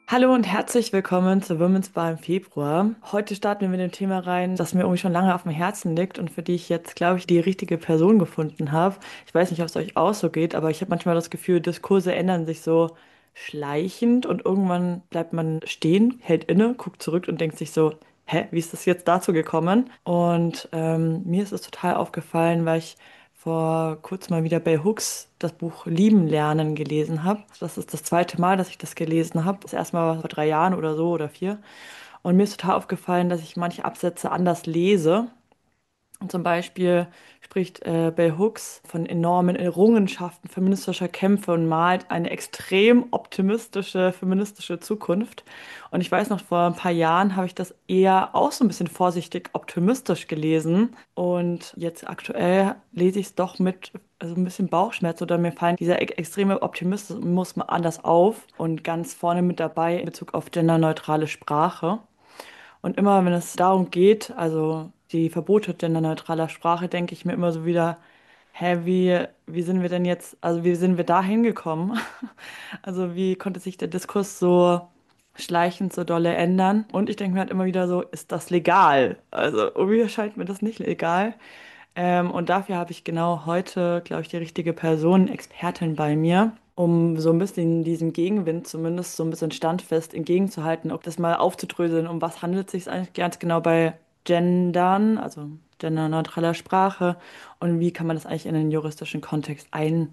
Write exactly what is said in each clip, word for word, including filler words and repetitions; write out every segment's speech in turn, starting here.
Hallo und herzlich willkommen zur Women's Bar im Februar. Heute starten wir mit dem Thema rein, das mir irgendwie schon lange auf dem Herzen liegt und für die ich jetzt, glaube ich, die richtige Person gefunden habe. Ich weiß nicht, ob es euch auch so geht, aber ich habe manchmal das Gefühl, Diskurse ändern sich so schleichend und irgendwann bleibt man stehen, hält inne, guckt zurück und denkt sich so, hä, wie ist das jetzt dazu gekommen? Und ähm, mir ist es total aufgefallen, weil ich vor kurzem mal wieder Bell Hooks das Buch Lieben lernen gelesen habe. Das ist das zweite Mal, dass ich das gelesen habe. Das erste Mal war vor drei Jahren oder so oder vier. Und mir ist total aufgefallen, dass ich manche Absätze anders lese. Und zum Beispiel spricht äh, Bell Hooks von enormen Errungenschaften feministischer Kämpfe und malt eine extrem optimistische feministische Zukunft. Und ich weiß noch, vor ein paar Jahren habe ich das eher auch so ein bisschen vorsichtig optimistisch gelesen. Und jetzt aktuell lese ich es doch mit also ein bisschen Bauchschmerz oder mir fallen dieser ex extreme Optimismus mal anders auf und ganz vorne mit dabei in Bezug auf genderneutrale Sprache. Und immer, wenn es darum geht, also die Verbote genderneutraler Sprache, denke ich mir immer so wieder, hä, wie, wie sind wir denn jetzt, also wie sind wir da hingekommen? Also wie konnte sich der Diskurs so schleichend so dolle ändern? Und ich denke mir halt immer wieder so, ist das legal? Also irgendwie erscheint mir das nicht legal. Ähm, und dafür habe ich genau heute, glaube ich, die richtige Person, Expertin bei mir, um so ein bisschen diesem Gegenwind zumindest so ein bisschen standfest entgegenzuhalten, ob das mal aufzudröseln, um was handelt es sich eigentlich ganz genau bei Gendern, also genderneutraler Sprache und wie kann man das eigentlich in den juristischen Kontext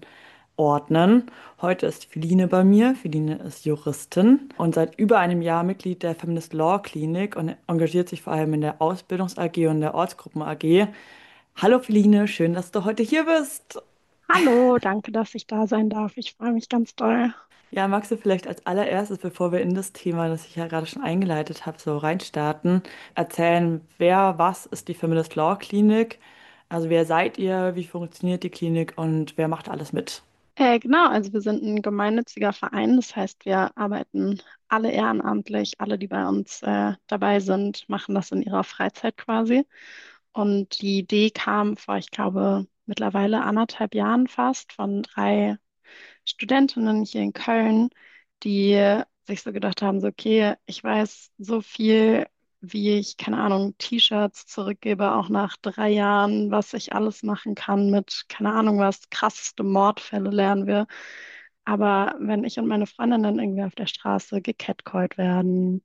einordnen. Heute ist Feline bei mir. Feline ist Juristin und seit über einem Jahr Mitglied der Feminist Law Klinik und engagiert sich vor allem in der Ausbildungs-A G und der Ortsgruppen-A G. Hallo Feline, schön, dass du heute hier bist. Hallo, danke, dass ich da sein darf. Ich freue mich ganz doll. Ja, magst du vielleicht als allererstes, bevor wir in das Thema, das ich ja gerade schon eingeleitet habe, so reinstarten, erzählen, wer, was ist die Feminist Law Klinik? Also wer seid ihr, wie funktioniert die Klinik und wer macht alles mit? Äh, genau, also wir sind ein gemeinnütziger Verein. Das heißt, wir arbeiten alle ehrenamtlich. Alle, die bei uns äh, dabei sind, machen das in ihrer Freizeit quasi. Und die Idee kam vor, ich glaube, mittlerweile anderthalb Jahren fast von drei Studentinnen hier in Köln, die sich so gedacht haben, so, okay, ich weiß so viel, wie ich, keine Ahnung, T-Shirts zurückgebe, auch nach drei Jahren, was ich alles machen kann mit, keine Ahnung, was krasseste Mordfälle lernen wir. Aber wenn ich und meine Freundin dann irgendwie auf der Straße gecatcallt werden,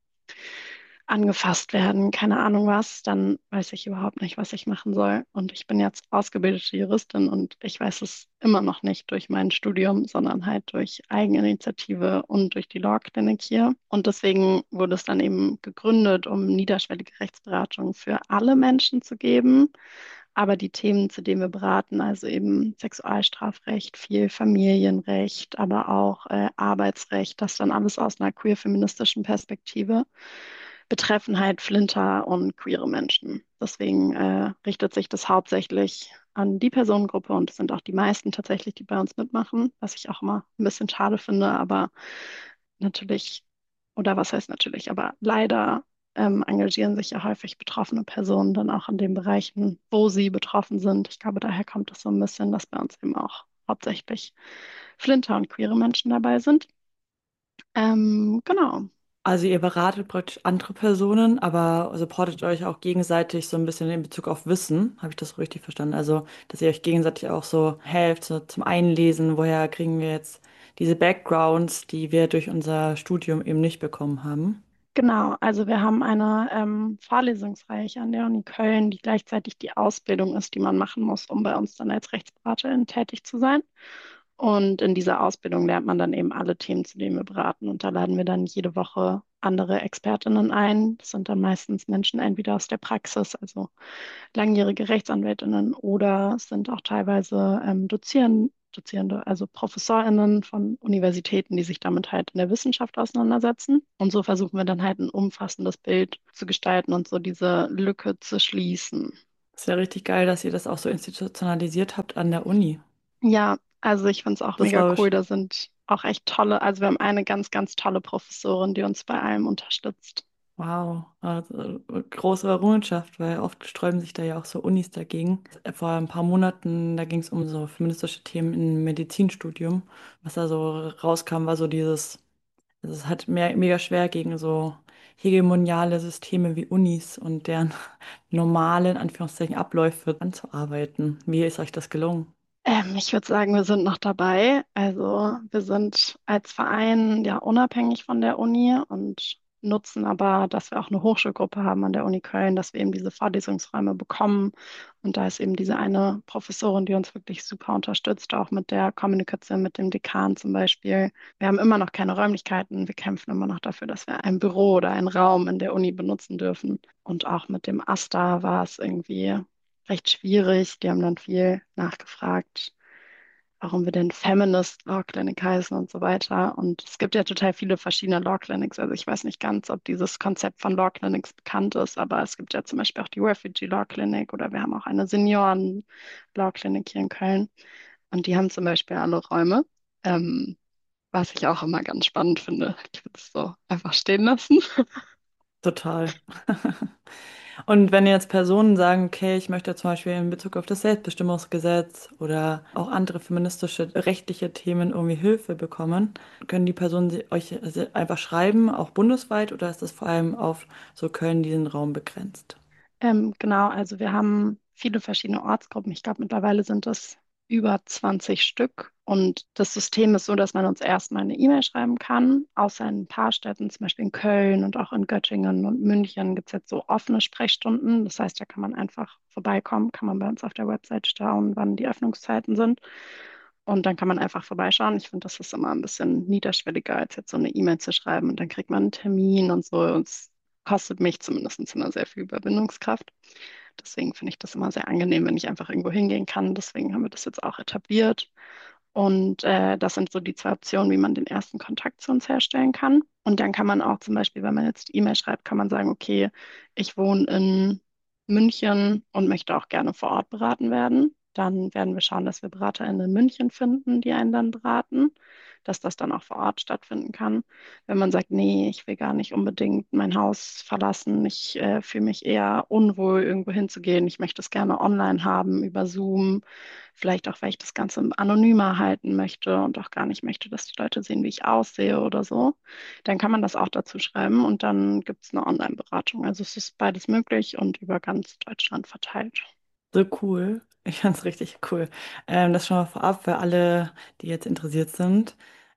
angefasst werden, keine Ahnung was, dann weiß ich überhaupt nicht, was ich machen soll. Und ich bin jetzt ausgebildete Juristin und ich weiß es immer noch nicht durch mein Studium, sondern halt durch Eigeninitiative und durch die Law Clinic hier. Und deswegen wurde es dann eben gegründet, um niederschwellige Rechtsberatung für alle Menschen zu geben. Aber die Themen, zu denen wir beraten, also eben Sexualstrafrecht, viel Familienrecht, aber auch äh, Arbeitsrecht, das dann alles aus einer queer-feministischen Perspektive betreffen halt Flinter und queere Menschen. Deswegen äh, richtet sich das hauptsächlich an die Personengruppe und es sind auch die meisten tatsächlich, die bei uns mitmachen, was ich auch immer ein bisschen schade finde, aber natürlich, oder was heißt natürlich, aber leider ähm, engagieren sich ja häufig betroffene Personen dann auch in den Bereichen, wo sie betroffen sind. Ich glaube, daher kommt es so ein bisschen, dass bei uns eben auch hauptsächlich Flinter und queere Menschen dabei sind. Ähm, genau. Also ihr beratet praktisch andere Personen, aber supportet euch auch gegenseitig so ein bisschen in Bezug auf Wissen. Habe ich das so richtig verstanden? Also, dass ihr euch gegenseitig auch so helft, so zum Einlesen, woher kriegen wir jetzt diese Backgrounds, die wir durch unser Studium eben nicht bekommen haben. Genau, also wir haben eine ähm, Vorlesungsreihe hier an der Uni Köln, die gleichzeitig die Ausbildung ist, die man machen muss, um bei uns dann als Rechtsberaterin tätig zu sein. Und in dieser Ausbildung lernt man dann eben alle Themen, zu denen wir beraten. Und da laden wir dann jede Woche andere Expertinnen ein. Das sind dann meistens Menschen entweder aus der Praxis, also langjährige Rechtsanwältinnen, oder es sind auch teilweise ähm, Dozieren, Dozierende, also ProfessorInnen von Universitäten, die sich damit halt in der Wissenschaft auseinandersetzen. Und so versuchen wir dann halt ein umfassendes Bild zu gestalten und so diese Lücke zu schließen. Ist ja richtig geil, dass ihr das auch so institutionalisiert habt an der Uni. Ja, also ich finde es auch Das mega war cool. Da sind auch echt tolle, also wir haben eine ganz, ganz tolle Professorin, die uns bei allem unterstützt. wow, also, äh, große Errungenschaft, weil oft sträuben sich da ja auch so Unis dagegen. Vor ein paar Monaten, da ging es um so feministische Themen im Medizinstudium. Was da so rauskam, war so dieses Also es ist halt mehr, mega schwer gegen so hegemoniale Systeme wie Unis und deren normalen, Anführungszeichen, Abläufe anzuarbeiten. Wie ist euch das gelungen? Ähm, ich würde sagen, wir sind noch dabei. Also wir sind als Verein ja unabhängig von der Uni und nutzen aber, dass wir auch eine Hochschulgruppe haben an der Uni Köln, dass wir eben diese Vorlesungsräume bekommen. Und da ist eben diese eine Professorin, die uns wirklich super unterstützt, auch mit der Kommunikation mit dem Dekan zum Beispiel. Wir haben immer noch keine Räumlichkeiten. Wir kämpfen immer noch dafür, dass wir ein Büro oder einen Raum in der Uni benutzen dürfen. Und auch mit dem AStA war es irgendwie recht schwierig. Die haben dann viel nachgefragt, warum wir denn Feminist Law Clinic heißen und so weiter. Und es gibt ja total viele verschiedene Law Clinics. Also ich weiß nicht ganz, ob dieses Konzept von Law Clinics bekannt ist, aber es gibt ja zum Beispiel auch die Refugee Law Clinic oder wir haben auch eine Senioren Law Clinic hier in Köln. Und die haben zum Beispiel alle Räume, ähm, was ich auch immer ganz spannend finde. Ich würde es so einfach stehen lassen. Total. Und wenn jetzt Personen sagen, okay, ich möchte zum Beispiel in Bezug auf das Selbstbestimmungsgesetz oder auch andere feministische rechtliche Themen irgendwie Hilfe bekommen, können die Personen sie- euch einfach schreiben, auch bundesweit, oder ist das vor allem auf so Köln diesen Raum begrenzt? Ähm, genau, also wir haben viele verschiedene Ortsgruppen. Ich glaube, mittlerweile sind es über zwanzig Stück. Und das System ist so, dass man uns erstmal eine E-Mail schreiben kann. Außer in ein paar Städten, zum Beispiel in Köln und auch in Göttingen und München, gibt es jetzt so offene Sprechstunden. Das heißt, da kann man einfach vorbeikommen, kann man bei uns auf der Website schauen, wann die Öffnungszeiten sind. Und dann kann man einfach vorbeischauen. Ich finde, das ist immer ein bisschen niederschwelliger, als jetzt so eine E-Mail zu schreiben. Und dann kriegt man einen Termin und so. Und es kostet mich zumindest immer sehr viel Überwindungskraft. Deswegen finde ich das immer sehr angenehm, wenn ich einfach irgendwo hingehen kann. Deswegen haben wir das jetzt auch etabliert. Und äh, das sind so die zwei Optionen, wie man den ersten Kontakt zu uns herstellen kann. Und dann kann man auch zum Beispiel, wenn man jetzt E-Mail schreibt, kann man sagen, okay, ich wohne in München und möchte auch gerne vor Ort beraten werden. Dann werden wir schauen, dass wir BeraterInnen in München finden, die einen dann beraten, dass das dann auch vor Ort stattfinden kann. Wenn man sagt, nee, ich will gar nicht unbedingt mein Haus verlassen, ich äh, fühle mich eher unwohl, irgendwo hinzugehen, ich möchte es gerne online haben, über Zoom, vielleicht auch, weil ich das Ganze anonymer halten möchte und auch gar nicht möchte, dass die Leute sehen, wie ich aussehe oder so, dann kann man das auch dazu schreiben und dann gibt es eine Online-Beratung. Also es ist beides möglich und über ganz Deutschland verteilt. So cool. Ich fand's richtig cool. Ähm, das schon mal vorab für alle, die jetzt interessiert sind.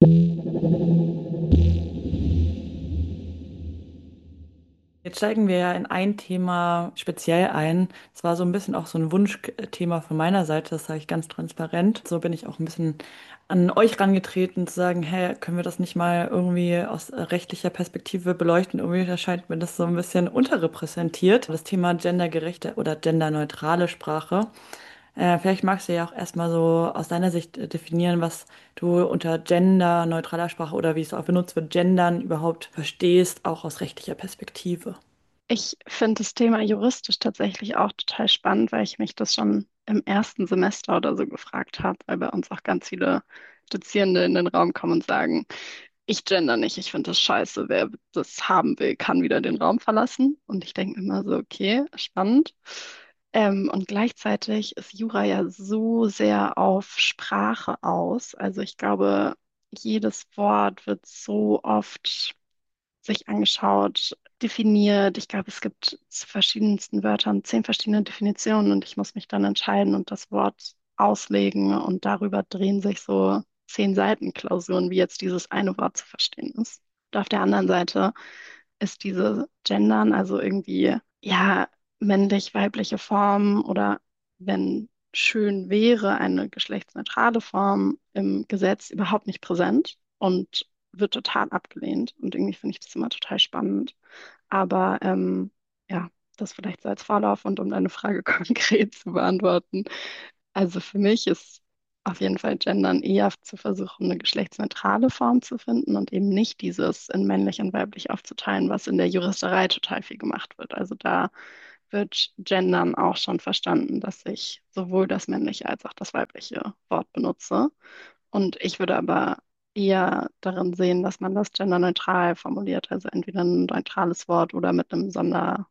Jetzt steigen wir ja in ein Thema speziell ein. Es war so ein bisschen auch so ein Wunschthema von meiner Seite, das sage ich ganz transparent. So bin ich auch ein bisschen an euch rangetreten, zu sagen, hey, können wir das nicht mal irgendwie aus rechtlicher Perspektive beleuchten? Irgendwie erscheint mir das so ein bisschen unterrepräsentiert. Das Thema gendergerechte oder genderneutrale Sprache. Äh, vielleicht magst du ja auch erstmal so aus deiner Sicht äh, definieren, was du unter genderneutraler Sprache oder wie es auch benutzt wird, gendern überhaupt verstehst, auch aus rechtlicher Perspektive. Ich finde das Thema juristisch tatsächlich auch total spannend, weil ich mich das schon im ersten Semester oder so gefragt habe, weil bei uns auch ganz viele Dozierende in den Raum kommen und sagen, ich gender nicht, ich finde das scheiße, wer das haben will, kann wieder den Raum verlassen. Und ich denke mir immer so, okay, spannend. Ähm, und gleichzeitig ist Jura ja so sehr auf Sprache aus. Also ich glaube, jedes Wort wird so oft sich angeschaut, definiert. Ich glaube, es gibt zu verschiedensten Wörtern zehn verschiedene Definitionen und ich muss mich dann entscheiden und das Wort auslegen und darüber drehen sich so zehn Seiten Klausuren, wie jetzt dieses eine Wort zu verstehen ist. Und auf der anderen Seite ist diese Gendern, also irgendwie, ja, männlich-weibliche Form oder wenn schön wäre, eine geschlechtsneutrale Form im Gesetz überhaupt nicht präsent und wird total abgelehnt. Und irgendwie finde ich das immer total spannend. Aber ähm, ja, das vielleicht so als Vorlauf und um deine Frage konkret zu beantworten. Also für mich ist auf jeden Fall Gendern eher zu versuchen, eine geschlechtsneutrale Form zu finden und eben nicht dieses in männlich und weiblich aufzuteilen, was in der Juristerei total viel gemacht wird. Also da wird Gendern auch schon verstanden, dass ich sowohl das männliche als auch das weibliche Wort benutze. Und ich würde aber eher darin sehen, dass man das genderneutral formuliert, also entweder ein neutrales Wort oder mit einem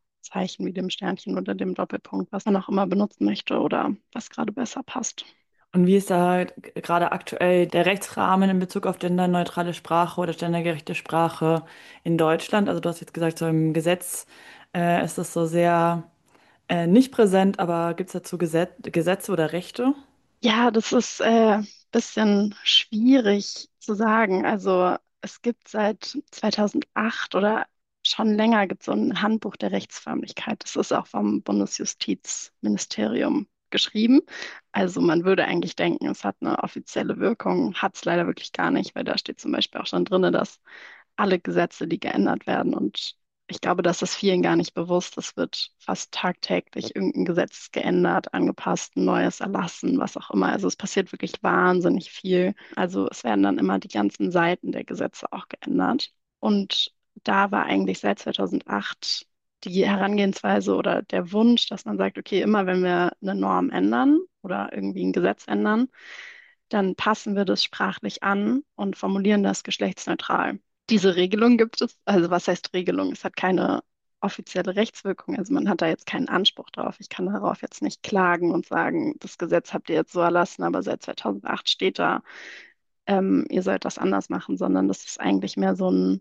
Sonderzeichen wie dem Sternchen oder dem Doppelpunkt, was man auch immer benutzen möchte oder was gerade besser passt. Und wie ist da gerade aktuell der Rechtsrahmen in Bezug auf genderneutrale Sprache oder gendergerechte Sprache in Deutschland? Also du hast jetzt gesagt, so im Gesetz äh, ist das so sehr äh, nicht präsent, aber gibt es dazu Gesetz Gesetze oder Rechte? Ja, das ist äh, bisschen schwierig zu sagen. Also es gibt seit zweitausendacht oder schon länger gibt es so ein Handbuch der Rechtsförmlichkeit. Das ist auch vom Bundesjustizministerium geschrieben. Also man würde eigentlich denken, es hat eine offizielle Wirkung, hat es leider wirklich gar nicht, weil da steht zum Beispiel auch schon drin, dass alle Gesetze, die geändert werden, und ich glaube, das ist vielen gar nicht bewusst. Es wird fast tagtäglich irgendein Gesetz geändert, angepasst, ein neues erlassen, was auch immer. Also es passiert wirklich wahnsinnig viel. Also es werden dann immer die ganzen Seiten der Gesetze auch geändert. Und da war eigentlich seit zweitausendacht die Herangehensweise oder der Wunsch, dass man sagt, okay, immer wenn wir eine Norm ändern oder irgendwie ein Gesetz ändern, dann passen wir das sprachlich an und formulieren das geschlechtsneutral. Diese Regelung gibt es, also was heißt Regelung? Es hat keine offizielle Rechtswirkung, also man hat da jetzt keinen Anspruch drauf. Ich kann darauf jetzt nicht klagen und sagen, das Gesetz habt ihr jetzt so erlassen, aber seit zweitausendacht steht da, ähm, ihr sollt das anders machen, sondern das ist eigentlich mehr so ein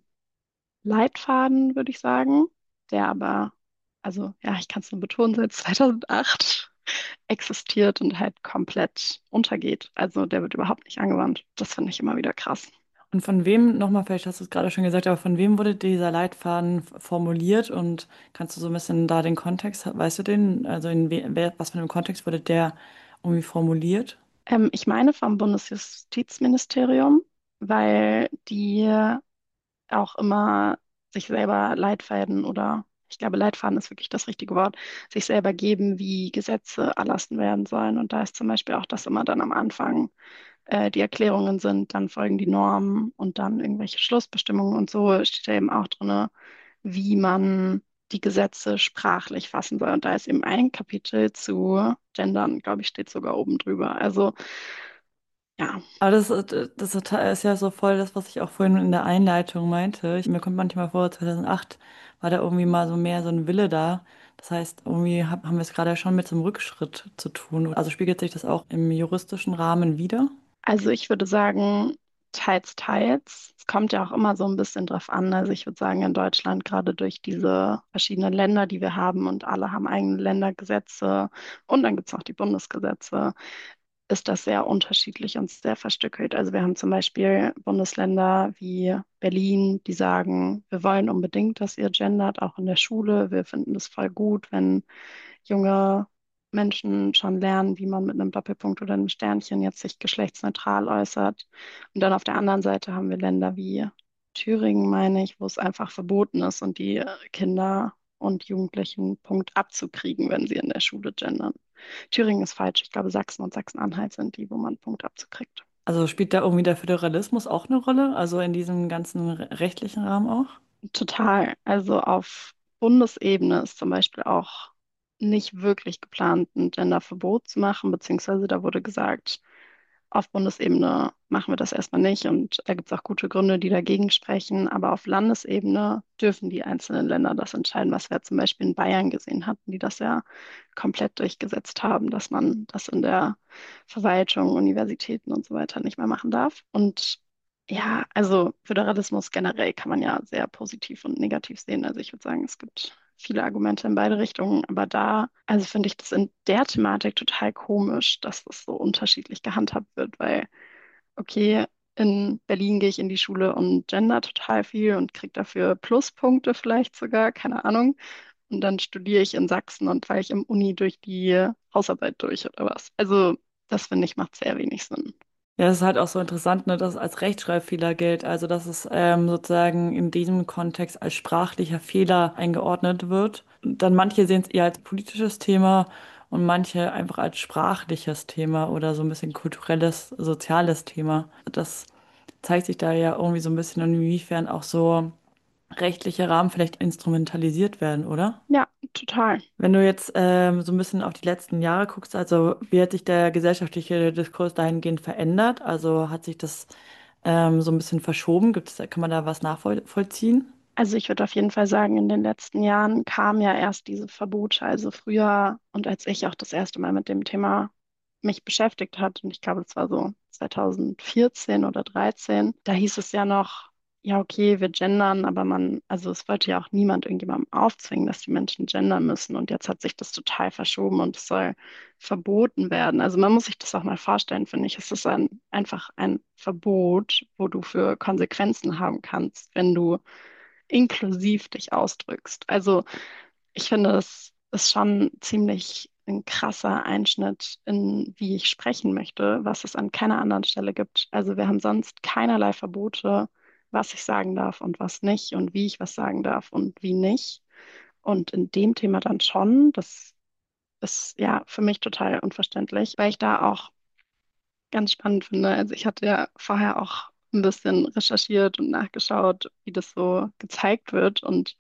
Leitfaden, würde ich sagen, der aber, also ja, ich kann es nur betonen, seit zweitausendacht existiert und halt komplett untergeht. Also der wird überhaupt nicht angewandt. Das finde ich immer wieder krass. Und von wem, nochmal, vielleicht hast du es gerade schon gesagt, aber von wem wurde dieser Leitfaden f- formuliert und kannst du so ein bisschen da den Kontext, weißt du den? Also in we, wer, was für einem Kontext wurde der irgendwie formuliert? Ähm, ich meine vom Bundesjustizministerium, weil die auch immer sich selber Leitfäden oder ich glaube, Leitfaden ist wirklich das richtige Wort, sich selber geben, wie Gesetze erlassen werden sollen. Und da ist zum Beispiel auch das immer dann am Anfang äh, die Erklärungen sind, dann folgen die Normen und dann irgendwelche Schlussbestimmungen und so steht da eben auch drin, wie man die Gesetze sprachlich fassen soll. Und da ist eben ein Kapitel zu Gendern, glaube ich, steht sogar oben drüber. Also ja, Aber das, ist- das ist ist ja so voll das, was ich auch vorhin in der Einleitung meinte. Ich, mir kommt manchmal vor, zweitausendacht war da irgendwie mal so mehr so ein Wille da. Das heißt, irgendwie hab, haben wir es gerade schon mit so einem Rückschritt zu tun. Also spiegelt sich das auch im juristischen Rahmen wider? also ich würde sagen, teils, teils. Es kommt ja auch immer so ein bisschen drauf an. Also ich würde sagen, in Deutschland, gerade durch diese verschiedenen Länder, die wir haben und alle haben eigene Ländergesetze und dann gibt es noch die Bundesgesetze, ist das sehr unterschiedlich und sehr verstückelt. Also wir haben zum Beispiel Bundesländer wie Berlin, die sagen, wir wollen unbedingt, dass ihr gendert, auch in der Schule. Wir finden das voll gut, wenn junge Menschen schon lernen, wie man mit einem Doppelpunkt oder einem Sternchen jetzt sich geschlechtsneutral äußert. Und dann auf der anderen Seite haben wir Länder wie Thüringen, meine ich, wo es einfach verboten ist und die Kinder und Jugendlichen Punkt abzukriegen, wenn sie in der Schule gendern. Thüringen ist falsch. Ich glaube, Sachsen und Sachsen-Anhalt sind die, wo man Punkt abzukriegt. Also spielt da irgendwie der Föderalismus auch eine Rolle? Also in diesem ganzen re- rechtlichen Rahmen auch? Total. Also auf Bundesebene ist zum Beispiel auch nicht wirklich geplant, ein Genderverbot zu machen, beziehungsweise da wurde gesagt, auf Bundesebene machen wir das erstmal nicht und da gibt es auch gute Gründe, die dagegen sprechen, aber auf Landesebene dürfen die einzelnen Länder das entscheiden, was wir zum Beispiel in Bayern gesehen hatten, die das ja komplett durchgesetzt haben, dass man das in der Verwaltung, Universitäten und so weiter nicht mehr machen darf. Und ja, also Föderalismus generell kann man ja sehr positiv und negativ sehen. Also ich würde sagen, es gibt viele Argumente in beide Richtungen, aber da, also finde ich das in der Thematik total komisch, dass das so unterschiedlich gehandhabt wird, weil, okay, in Berlin gehe ich in die Schule und gender total viel und kriege dafür Pluspunkte vielleicht sogar, keine Ahnung. Und dann studiere ich in Sachsen und falle ich im Uni durch die Hausarbeit durch oder was. Also das finde ich macht sehr wenig Sinn. Ja, es ist halt auch so interessant, ne, dass es als Rechtschreibfehler gilt. Also, dass es ähm, sozusagen in diesem Kontext als sprachlicher Fehler eingeordnet wird. Und dann manche sehen es eher als politisches Thema und manche einfach als sprachliches Thema oder so ein bisschen kulturelles, soziales Thema. Das zeigt sich da ja irgendwie so ein bisschen, inwiefern auch so rechtliche Rahmen vielleicht instrumentalisiert werden, oder? Ja, total. Wenn du jetzt ähm, so ein bisschen auf die letzten Jahre guckst, also wie hat sich der gesellschaftliche Diskurs dahingehend verändert? Also hat sich das ähm, so ein bisschen verschoben? Gibt es, kann man da was nachvollziehen? Also ich würde auf jeden Fall sagen, in den letzten Jahren kamen ja erst diese Verbote. Also früher und als ich auch das erste Mal mit dem Thema mich beschäftigt hat, und ich glaube, es war so zwanzig vierzehn oder dreizehn, da hieß es ja noch, ja, okay, wir gendern, aber man, also es wollte ja auch niemand irgendjemandem aufzwingen, dass die Menschen gendern müssen. Und jetzt hat sich das total verschoben und es soll verboten werden. Also man muss sich das auch mal vorstellen, finde ich. Es ist ein, einfach ein Verbot, wo du für Konsequenzen haben kannst, wenn du inklusiv dich ausdrückst. Also ich finde, es ist schon ziemlich ein krasser Einschnitt in, wie ich sprechen möchte, was es an keiner anderen Stelle gibt. Also wir haben sonst keinerlei Verbote, was ich sagen darf und was nicht und wie ich was sagen darf und wie nicht. Und in dem Thema dann schon, das ist ja für mich total unverständlich, weil ich da auch ganz spannend finde. Also ich hatte ja vorher auch ein bisschen recherchiert und nachgeschaut, wie das so gezeigt wird. Und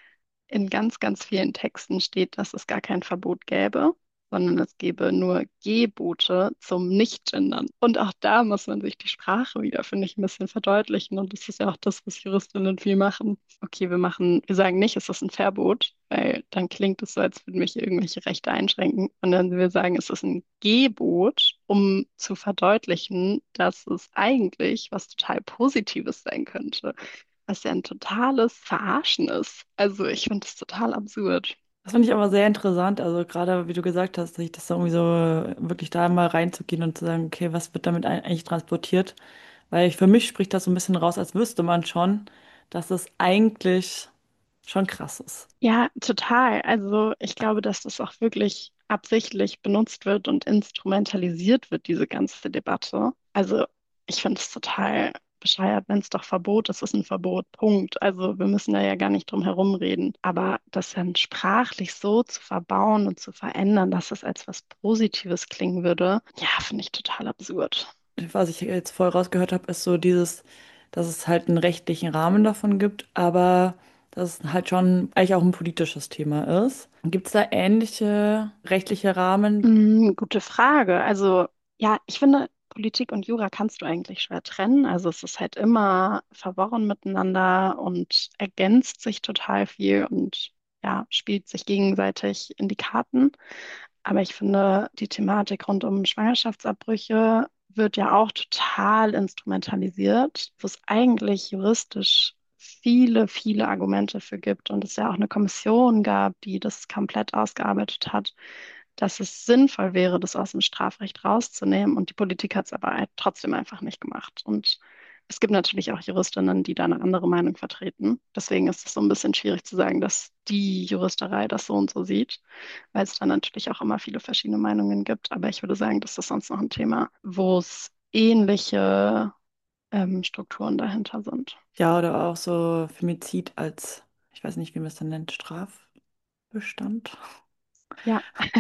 in ganz, ganz vielen Texten steht, dass es gar kein Verbot gäbe, sondern es gäbe nur Gebote zum Nichtgendern. Und auch da muss man sich die Sprache wieder, finde ich, ein bisschen verdeutlichen. Und das ist ja auch das, was Juristinnen viel machen. Okay, wir machen, wir sagen nicht, es ist ein Verbot, weil dann klingt es so, als würden wir hier irgendwelche Rechte einschränken. Und dann wir sagen, es ist ein Gebot, um zu verdeutlichen, dass es eigentlich was total Positives sein könnte, was ja ein totales Verarschen ist. Also ich finde das total absurd. Das finde ich aber sehr interessant. Also gerade wie du gesagt hast, sich das so irgendwie so wirklich da mal reinzugehen und zu sagen, okay, was wird damit ein- eigentlich transportiert? Weil ich, für mich spricht das so ein bisschen raus, als wüsste man schon, dass es eigentlich schon krass ist. Ja, total. Also ich glaube, dass das auch wirklich absichtlich benutzt wird und instrumentalisiert wird, diese ganze Debatte. Also ich finde es total bescheuert, wenn es doch Verbot ist, ist ein Verbot. Punkt. Also wir müssen da ja gar nicht drum herum reden. Aber das dann sprachlich so zu verbauen und zu verändern, dass es als was Positives klingen würde, ja, finde ich total absurd. Was ich jetzt voll rausgehört habe, ist so dieses, dass es halt einen rechtlichen Rahmen davon gibt, aber dass es halt schon eigentlich auch ein politisches Thema ist. Gibt es da ähnliche rechtliche Rahmen? Mm, gute Frage. Also, ja, ich finde, Politik und Jura kannst du eigentlich schwer trennen. Also, es ist halt immer verworren miteinander und ergänzt sich total viel und ja, spielt sich gegenseitig in die Karten. Aber ich finde, die Thematik rund um Schwangerschaftsabbrüche wird ja auch total instrumentalisiert, wo es eigentlich juristisch viele, viele Argumente für gibt und es ja auch eine Kommission gab, die das komplett ausgearbeitet hat, dass es sinnvoll wäre, das aus dem Strafrecht rauszunehmen. Und die Politik hat es aber halt trotzdem einfach nicht gemacht. Und es gibt natürlich auch Juristinnen, die da eine andere Meinung vertreten. Deswegen ist es so ein bisschen schwierig zu sagen, dass die Juristerei das so und so sieht, weil es da natürlich auch immer viele verschiedene Meinungen gibt. Aber ich würde sagen, das ist sonst noch ein Thema, wo es ähnliche ähm, Strukturen dahinter sind. Ja, oder auch so Femizid als, ich weiß nicht, wie man es dann nennt, Strafbestand. Ja,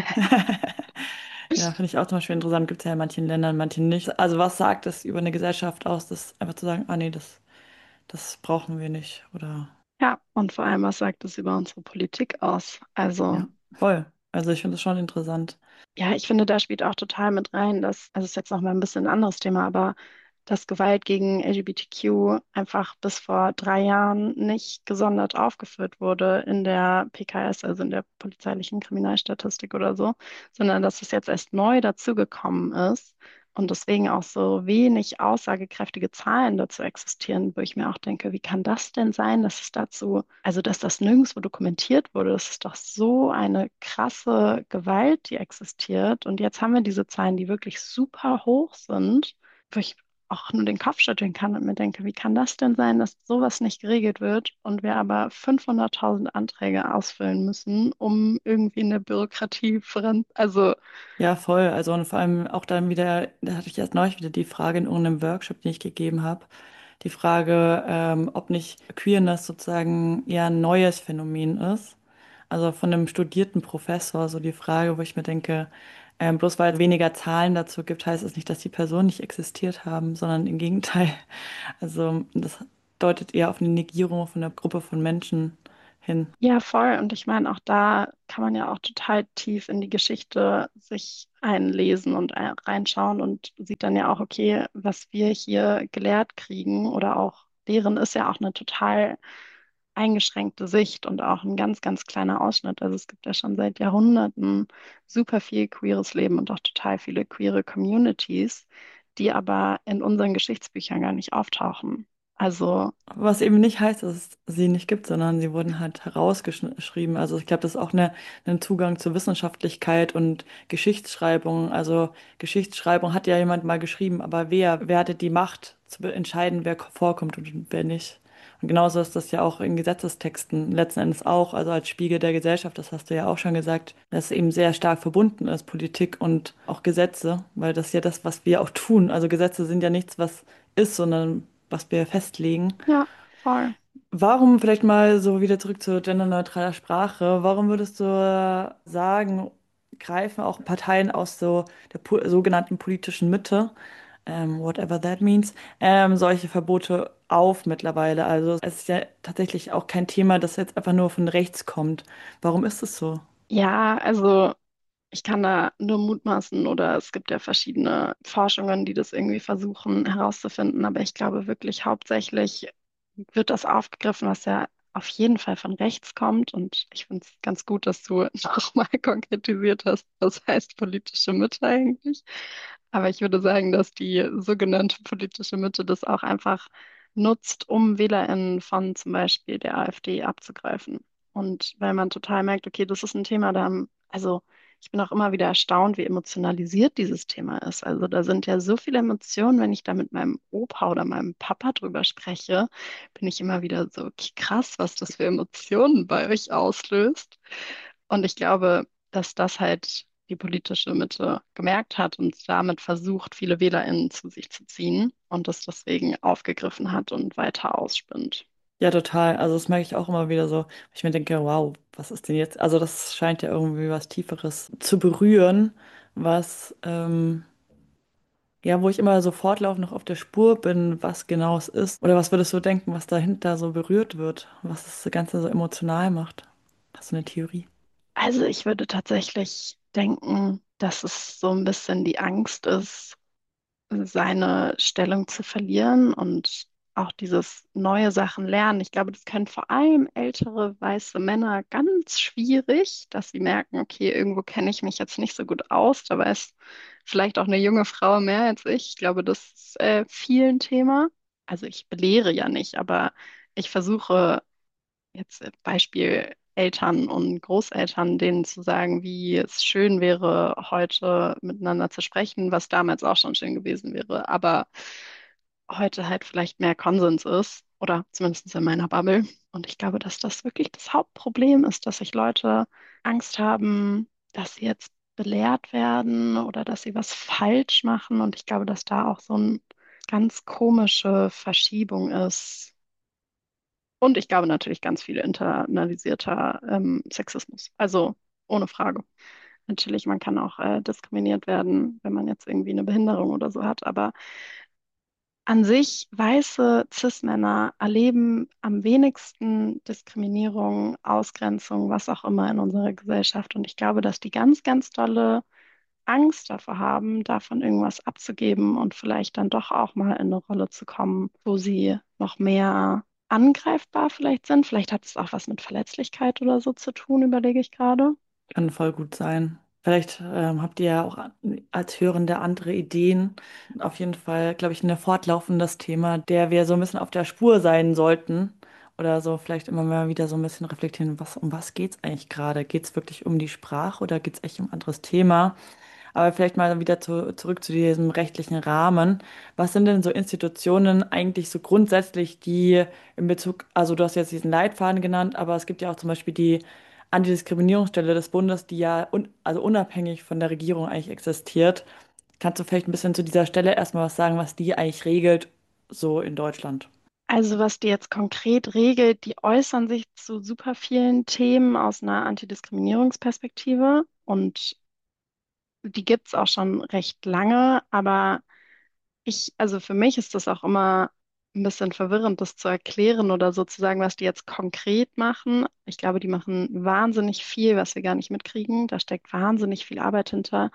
Ja, finde ich auch zum Beispiel interessant. Gibt es ja in manchen Ländern, in manchen nicht. Also was sagt es über eine Gesellschaft aus, das einfach zu sagen, ah nee, das, das brauchen wir nicht. Oder ja. Und vor allem, was sagt es über unsere Politik aus? Also ja, voll. Also ich finde das schon interessant. ja, ich finde, da spielt auch total mit rein, dass, also ist jetzt noch mal ein bisschen ein anderes Thema, aber dass Gewalt gegen L G B T Q einfach bis vor drei Jahren nicht gesondert aufgeführt wurde in der P K S, also in der polizeilichen Kriminalstatistik oder so, sondern dass es jetzt erst neu dazugekommen ist und deswegen auch so wenig aussagekräftige Zahlen dazu existieren, wo ich mir auch denke, wie kann das denn sein, dass es dazu, also dass das nirgendwo dokumentiert wurde? Das ist doch so eine krasse Gewalt, die existiert. Und jetzt haben wir diese Zahlen, die wirklich super hoch sind, wo ich auch nur den Kopf schütteln kann und mir denke, wie kann das denn sein, dass sowas nicht geregelt wird und wir aber fünfhunderttausend Anträge ausfüllen müssen, um irgendwie in der Bürokratie voran, also Ja, voll. Also und vor allem auch dann wieder, da hatte ich erst neulich wieder die Frage in irgendeinem Workshop, den ich gegeben habe, die Frage, ähm, ob nicht Queerness sozusagen eher ein neues Phänomen ist. Also von einem studierten Professor, so die Frage, wo ich mir denke, ähm, bloß weil es weniger Zahlen dazu gibt, heißt es nicht, dass die Personen nicht existiert haben, sondern im Gegenteil. Also das deutet eher auf eine Negierung von einer Gruppe von Menschen hin. ja, voll. Und ich meine, auch da kann man ja auch total tief in die Geschichte sich einlesen und ein- reinschauen und sieht dann ja auch, okay, was wir hier gelehrt kriegen oder auch lehren, ist ja auch eine total eingeschränkte Sicht und auch ein ganz, ganz kleiner Ausschnitt. Also es gibt ja schon seit Jahrhunderten super viel queeres Leben und auch total viele queere Communities, die aber in unseren Geschichtsbüchern gar nicht auftauchen. Also Was eben nicht heißt, dass es sie nicht gibt, sondern sie wurden halt herausgeschrieben. Also ich glaube, das ist auch eine, ein Zugang zur Wissenschaftlichkeit und Geschichtsschreibung. Also Geschichtsschreibung hat ja jemand mal geschrieben, aber wer, wer hatte die Macht zu be- entscheiden, wer ko- vorkommt und wer nicht? Und genauso ist das ja auch in Gesetzestexten letzten Endes auch, also als Spiegel der Gesellschaft, das hast du ja auch schon gesagt, dass es eben sehr stark verbunden ist, Politik und auch Gesetze, weil das ist ja das, was wir auch tun. Also Gesetze sind ja nichts, was ist, sondern was wir festlegen. ja, voll. Warum vielleicht mal so wieder zurück zu genderneutraler Sprache? Warum würdest du äh, sagen, greifen auch Parteien aus so der po sogenannten politischen Mitte, ähm, whatever that means, ähm, solche Verbote auf mittlerweile? Also es ist ja tatsächlich auch kein Thema, das jetzt einfach nur von rechts kommt. Warum ist es so? Ja, also ich kann da nur mutmaßen oder es gibt ja verschiedene Forschungen, die das irgendwie versuchen herauszufinden, aber ich glaube wirklich hauptsächlich wird das aufgegriffen, was ja auf jeden Fall von rechts kommt und ich finde es ganz gut, dass du nochmal konkretisiert hast, was heißt politische Mitte eigentlich. Aber ich würde sagen, dass die sogenannte politische Mitte das auch einfach nutzt, um WählerInnen von zum Beispiel der AfD abzugreifen. Und weil man total merkt, okay, das ist ein Thema, da haben, also ich bin auch immer wieder erstaunt, wie emotionalisiert dieses Thema ist. Also da sind ja so viele Emotionen, wenn ich da mit meinem Opa oder meinem Papa drüber spreche, bin ich immer wieder so, okay, krass, was das für Emotionen bei euch auslöst. Und ich glaube, dass das halt die politische Mitte gemerkt hat und damit versucht, viele WählerInnen zu sich zu ziehen und das deswegen aufgegriffen hat und weiter ausspinnt. Ja, total. Also das merke ich auch immer wieder so. Ich mir denke, wow, was ist denn jetzt? Also das scheint ja irgendwie was Tieferes zu berühren, was ähm, ja, wo ich immer so fortlaufend noch auf der Spur bin, was genau es ist. Oder was würdest du denken, was dahinter so berührt wird, was das Ganze so emotional macht? Hast du eine Theorie? Also ich würde tatsächlich denken, dass es so ein bisschen die Angst ist, seine Stellung zu verlieren und auch dieses neue Sachen lernen. Ich glaube, das können vor allem ältere weiße Männer ganz schwierig, dass sie merken, okay, irgendwo kenne ich mich jetzt nicht so gut aus, da weiß vielleicht auch eine junge Frau mehr als ich. Ich glaube, das ist äh, vielen Thema. Also ich belehre ja nicht, aber ich versuche jetzt äh, Beispiel Eltern und Großeltern, denen zu sagen, wie es schön wäre, heute miteinander zu sprechen, was damals auch schon schön gewesen wäre, aber heute halt vielleicht mehr Konsens ist oder zumindest in meiner Bubble. Und ich glaube, dass das wirklich das Hauptproblem ist, dass sich Leute Angst haben, dass sie jetzt belehrt werden oder dass sie was falsch machen. Und ich glaube, dass da auch so eine ganz komische Verschiebung ist und ich glaube natürlich ganz viel internalisierter ähm, Sexismus. Also ohne Frage. Natürlich, man kann auch äh, diskriminiert werden, wenn man jetzt irgendwie eine Behinderung oder so hat. Aber an sich, weiße Cis-Männer erleben am wenigsten Diskriminierung, Ausgrenzung, was auch immer in unserer Gesellschaft. Und ich glaube, dass die ganz, ganz dolle Angst davor haben, davon irgendwas abzugeben und vielleicht dann doch auch mal in eine Rolle zu kommen, wo sie noch mehr angreifbar vielleicht sind. Vielleicht hat es auch was mit Verletzlichkeit oder so zu tun, überlege ich gerade. Kann voll gut sein. Vielleicht ähm, habt ihr ja auch an- als Hörende andere Ideen. Auf jeden Fall, glaube ich, ein fortlaufendes Thema, der wir so ein bisschen auf der Spur sein sollten. Oder so vielleicht immer mal wieder so ein bisschen reflektieren, was, um was geht es eigentlich gerade? Geht es wirklich um die Sprache oder geht es echt um ein anderes Thema? Aber vielleicht mal wieder zu, zurück zu diesem rechtlichen Rahmen. Was sind denn so Institutionen eigentlich so grundsätzlich, die in Bezug, also du hast jetzt diesen Leitfaden genannt, aber es gibt ja auch zum Beispiel die Antidiskriminierungsstelle des Bundes, die ja un, also unabhängig von der Regierung eigentlich existiert. Kannst du vielleicht ein bisschen zu dieser Stelle erstmal was sagen, was die eigentlich regelt, so in Deutschland? Also was die jetzt konkret regelt, die äußern sich zu super vielen Themen aus einer Antidiskriminierungsperspektive und die gibt es auch schon recht lange, aber ich, also für mich ist das auch immer ein bisschen verwirrend, das zu erklären oder sozusagen, was die jetzt konkret machen. Ich glaube, die machen wahnsinnig viel, was wir gar nicht mitkriegen. Da steckt wahnsinnig viel Arbeit hinter.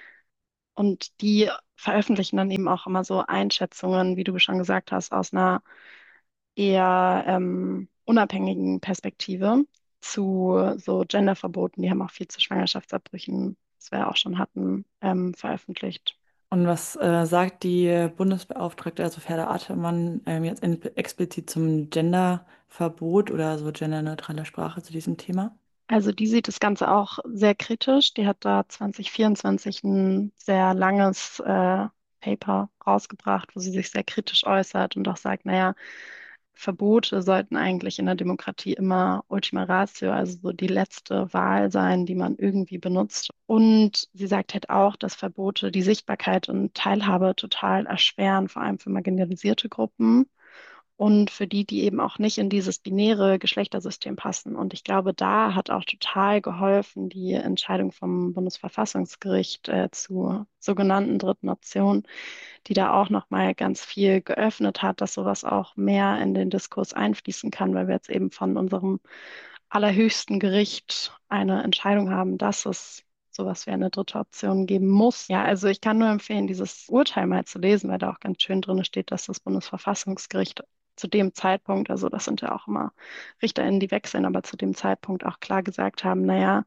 Und die veröffentlichen dann eben auch immer so Einschätzungen, wie du schon gesagt hast, aus einer eher ähm, unabhängigen Perspektive zu so Genderverboten. Die haben auch viel zu Schwangerschaftsabbrüchen, das wir ja auch schon hatten, ähm, veröffentlicht. Und was äh, sagt die Bundesbeauftragte, also Ferda Atemann, ähm, jetzt in, explizit zum Genderverbot oder so genderneutraler Sprache zu diesem Thema? Also die sieht das Ganze auch sehr kritisch. Die hat da zwanzig vierundzwanzig ein sehr langes äh, Paper rausgebracht, wo sie sich sehr kritisch äußert und auch sagt, naja, Verbote sollten eigentlich in der Demokratie immer Ultima Ratio, also so die letzte Wahl sein, die man irgendwie benutzt. Und sie sagt halt auch, dass Verbote die Sichtbarkeit und Teilhabe total erschweren, vor allem für marginalisierte Gruppen und für die, die eben auch nicht in dieses binäre Geschlechtersystem passen. Und ich glaube, da hat auch total geholfen die Entscheidung vom Bundesverfassungsgericht äh, zur sogenannten dritten Option, die da auch noch mal ganz viel geöffnet hat, dass sowas auch mehr in den Diskurs einfließen kann, weil wir jetzt eben von unserem allerhöchsten Gericht eine Entscheidung haben, dass es sowas wie eine dritte Option geben muss. Ja, also ich kann nur empfehlen, dieses Urteil mal zu lesen, weil da auch ganz schön drin steht, dass das Bundesverfassungsgericht zu dem Zeitpunkt, also das sind ja auch immer RichterInnen, die wechseln, aber zu dem Zeitpunkt auch klar gesagt haben, naja,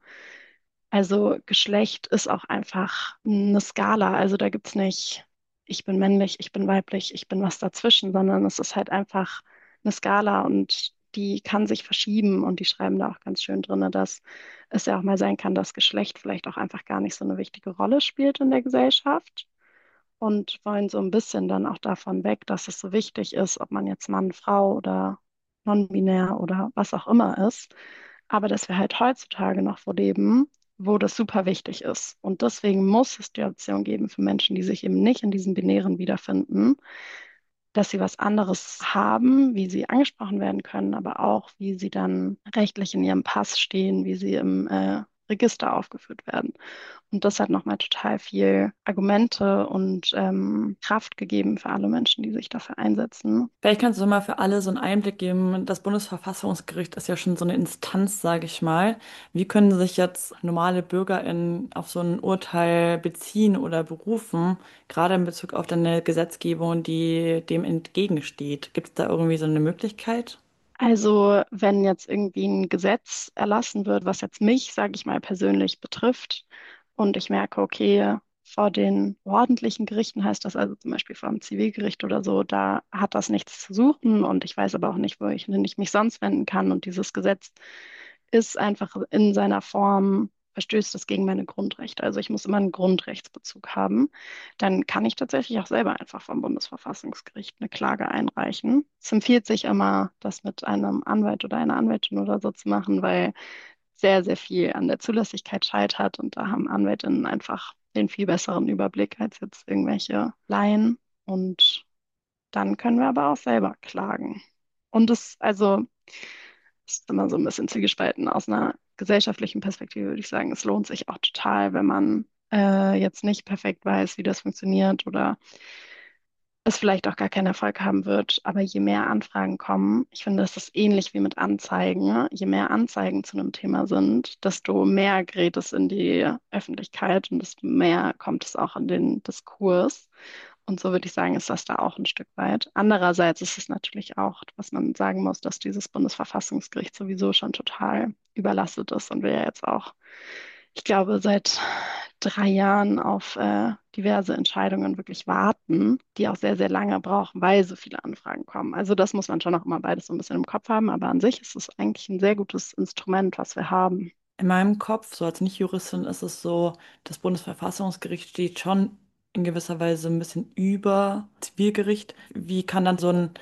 also Geschlecht ist auch einfach eine Skala. Also da gibt's nicht, ich bin männlich, ich bin weiblich, ich bin was dazwischen, sondern es ist halt einfach eine Skala und die kann sich verschieben und die schreiben da auch ganz schön drin, dass es ja auch mal sein kann, dass Geschlecht vielleicht auch einfach gar nicht so eine wichtige Rolle spielt in der Gesellschaft und wollen so ein bisschen dann auch davon weg, dass es so wichtig ist, ob man jetzt Mann, Frau oder non-binär oder was auch immer ist. Aber dass wir halt heutzutage noch wo leben, wo das super wichtig ist. Und deswegen muss es die Option geben für Menschen, die sich eben nicht in diesen Binären wiederfinden, dass sie was anderes haben, wie sie angesprochen werden können, aber auch, wie sie dann rechtlich in ihrem Pass stehen, wie sie im äh, Register aufgeführt werden. Und das hat nochmal total viel Argumente und ähm, Kraft gegeben für alle Menschen, die sich dafür einsetzen. Vielleicht kannst du mal für alle so einen Einblick geben. Das Bundesverfassungsgericht ist ja schon so eine Instanz, sage ich mal. Wie können sich jetzt normale BürgerInnen auf so ein Urteil beziehen oder berufen, gerade in Bezug auf eine Gesetzgebung, die dem entgegensteht? Gibt es da irgendwie so eine Möglichkeit? Also wenn jetzt irgendwie ein Gesetz erlassen wird, was jetzt mich, sage ich mal, persönlich betrifft und ich merke, okay, vor den ordentlichen Gerichten heißt das also zum Beispiel vor dem Zivilgericht oder so, da hat das nichts zu suchen und ich weiß aber auch nicht, wo ich, ich mich sonst wenden kann und dieses Gesetz ist einfach in seiner Form, verstößt es gegen meine Grundrechte. Also ich muss immer einen Grundrechtsbezug haben. Dann kann ich tatsächlich auch selber einfach vom Bundesverfassungsgericht eine Klage einreichen. Es empfiehlt sich immer, das mit einem Anwalt oder einer Anwältin oder so zu machen, weil sehr, sehr viel an der Zulässigkeit scheitert und da haben Anwältinnen einfach den viel besseren Überblick als jetzt irgendwelche Laien. Und dann können wir aber auch selber klagen. Und das, also, ist immer so ein bisschen zwiegespalten. Aus einer gesellschaftlichen Perspektive würde ich sagen, es lohnt sich auch total, wenn man äh, jetzt nicht perfekt weiß, wie das funktioniert oder es vielleicht auch gar keinen Erfolg haben wird. Aber je mehr Anfragen kommen, ich finde, das ist ähnlich wie mit Anzeigen. Ne? Je mehr Anzeigen zu einem Thema sind, desto mehr gerät es in die Öffentlichkeit und desto mehr kommt es auch in den Diskurs. Und so würde ich sagen, ist das da auch ein Stück weit. Andererseits ist es natürlich auch, was man sagen muss, dass dieses Bundesverfassungsgericht sowieso schon total überlastet ist und wir ja jetzt auch, ich glaube, seit drei Jahren auf äh, diverse Entscheidungen wirklich warten, die auch sehr, sehr lange brauchen, weil so viele Anfragen kommen. Also das muss man schon auch immer beides so ein bisschen im Kopf haben, aber an sich ist es eigentlich ein sehr gutes Instrument, was wir haben. In meinem Kopf, so als Nicht-Juristin, ist es so, das Bundesverfassungsgericht steht schon in gewisser Weise ein bisschen über Zivilgericht. Wie kann dann so ein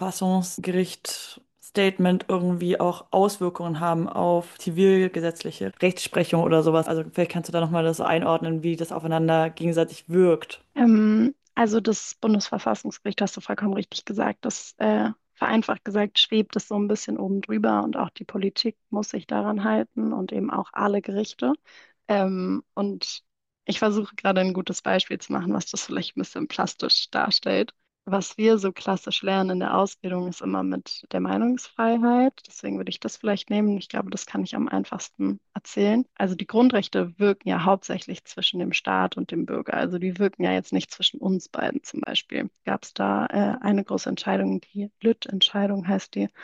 Verfassungsgericht-Statement irgendwie auch Auswirkungen haben auf zivilgesetzliche Rechtsprechung oder sowas? Also vielleicht kannst du da nochmal das so einordnen, wie das aufeinander gegenseitig wirkt. Ähm, also das Bundesverfassungsgericht, hast du vollkommen richtig gesagt, das äh, vereinfacht gesagt schwebt es so ein bisschen oben drüber und auch die Politik muss sich daran halten und eben auch alle Gerichte. Ähm, und ich versuche gerade ein gutes Beispiel zu machen, was das vielleicht ein bisschen plastisch darstellt. Was wir so klassisch lernen in der Ausbildung ist immer mit der Meinungsfreiheit. Deswegen würde ich das vielleicht nehmen. Ich glaube, das kann ich am einfachsten erzählen. Also die Grundrechte wirken ja hauptsächlich zwischen dem Staat und dem Bürger. Also die wirken ja jetzt nicht zwischen uns beiden zum Beispiel. Gab es da äh, eine große Entscheidung, die Lütt-Entscheidung heißt die,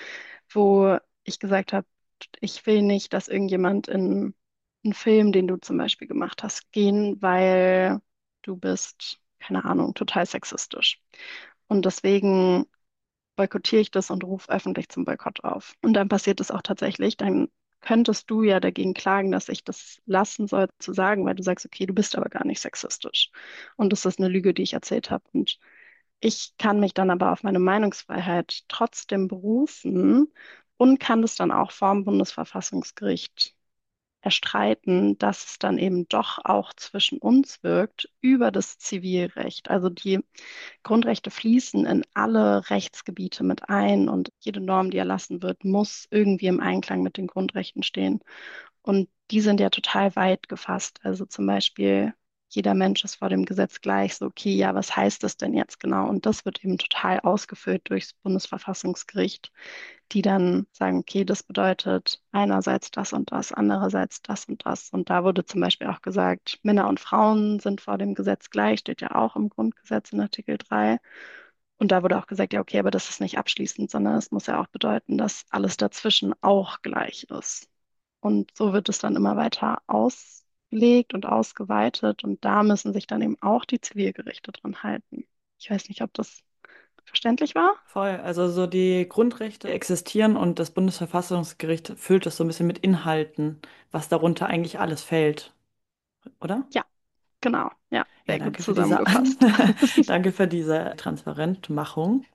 wo ich gesagt habe, ich will nicht, dass irgendjemand in einen Film, den du zum Beispiel gemacht hast, gehen, weil du bist, keine Ahnung, total sexistisch. Und deswegen boykottiere ich das und rufe öffentlich zum Boykott auf. Und dann passiert es auch tatsächlich. Dann könntest du ja dagegen klagen, dass ich das lassen soll zu sagen, weil du sagst, okay, du bist aber gar nicht sexistisch. Und das ist eine Lüge, die ich erzählt habe. Und ich kann mich dann aber auf meine Meinungsfreiheit trotzdem berufen und kann das dann auch vorm Bundesverfassungsgericht erstreiten, dass es dann eben doch auch zwischen uns wirkt über das Zivilrecht. Also die Grundrechte fließen in alle Rechtsgebiete mit ein und jede Norm, die erlassen wird, muss irgendwie im Einklang mit den Grundrechten stehen. Und die sind ja total weit gefasst. Also zum Beispiel, jeder Mensch ist vor dem Gesetz gleich. So, okay, ja, was heißt das denn jetzt genau? Und das wird eben total ausgefüllt durchs Bundesverfassungsgericht, die dann sagen, okay, das bedeutet einerseits das und das, andererseits das und das. Und da wurde zum Beispiel auch gesagt, Männer und Frauen sind vor dem Gesetz gleich, steht ja auch im Grundgesetz in Artikel drei. Und da wurde auch gesagt, ja, okay, aber das ist nicht abschließend, sondern es muss ja auch bedeuten, dass alles dazwischen auch gleich ist. Und so wird es dann immer weiter ausgelegt und ausgeweitet. Und da müssen sich dann eben auch die Zivilgerichte dran halten. Ich weiß nicht, ob das verständlich war. Voll. Also so die Grundrechte existieren und das Bundesverfassungsgericht füllt das so ein bisschen mit Inhalten, was darunter eigentlich alles fällt, oder? Ja, genau. Ja, Ja, sehr gut danke für diese, zusammengefasst. danke für diese Transparentmachung.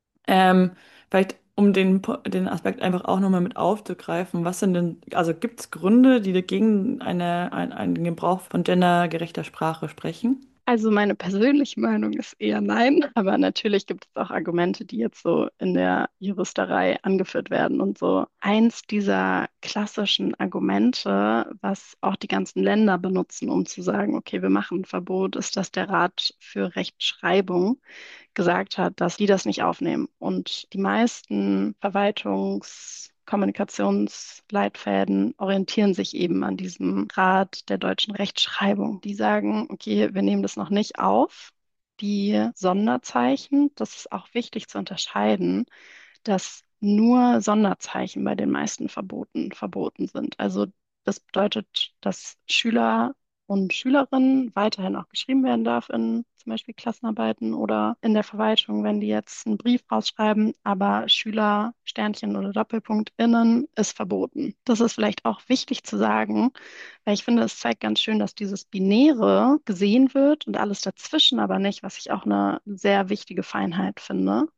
Ähm, vielleicht um den, Po- den Aspekt einfach auch nochmal mit aufzugreifen, was sind denn, also gibt es Gründe, die dagegen eine, ein, einen Gebrauch von gendergerechter Sprache sprechen? Also meine persönliche Meinung ist eher nein, aber natürlich gibt es auch Argumente, die jetzt so in der Juristerei angeführt werden und so. Eins dieser klassischen Argumente, was auch die ganzen Länder benutzen, um zu sagen, okay, wir machen ein Verbot, ist, dass der Rat für Rechtschreibung gesagt hat, dass die das nicht aufnehmen. Und die meisten Verwaltungskommunikationsleitfäden orientieren sich eben an diesem Rat der deutschen Rechtschreibung. Die sagen, okay, wir nehmen das noch nicht auf. Die Sonderzeichen, das ist auch wichtig zu unterscheiden, dass nur Sonderzeichen bei den meisten Verboten verboten sind. Also das bedeutet, dass Schüler und Schülerinnen weiterhin auch geschrieben werden darf in zum Beispiel Klassenarbeiten oder in der Verwaltung, wenn die jetzt einen Brief rausschreiben, aber Schüler, Sternchen oder Doppelpunkt innen ist verboten. Das ist vielleicht auch wichtig zu sagen, weil ich finde, es zeigt ganz schön, dass dieses Binäre gesehen wird und alles dazwischen aber nicht, was ich auch eine sehr wichtige Feinheit finde.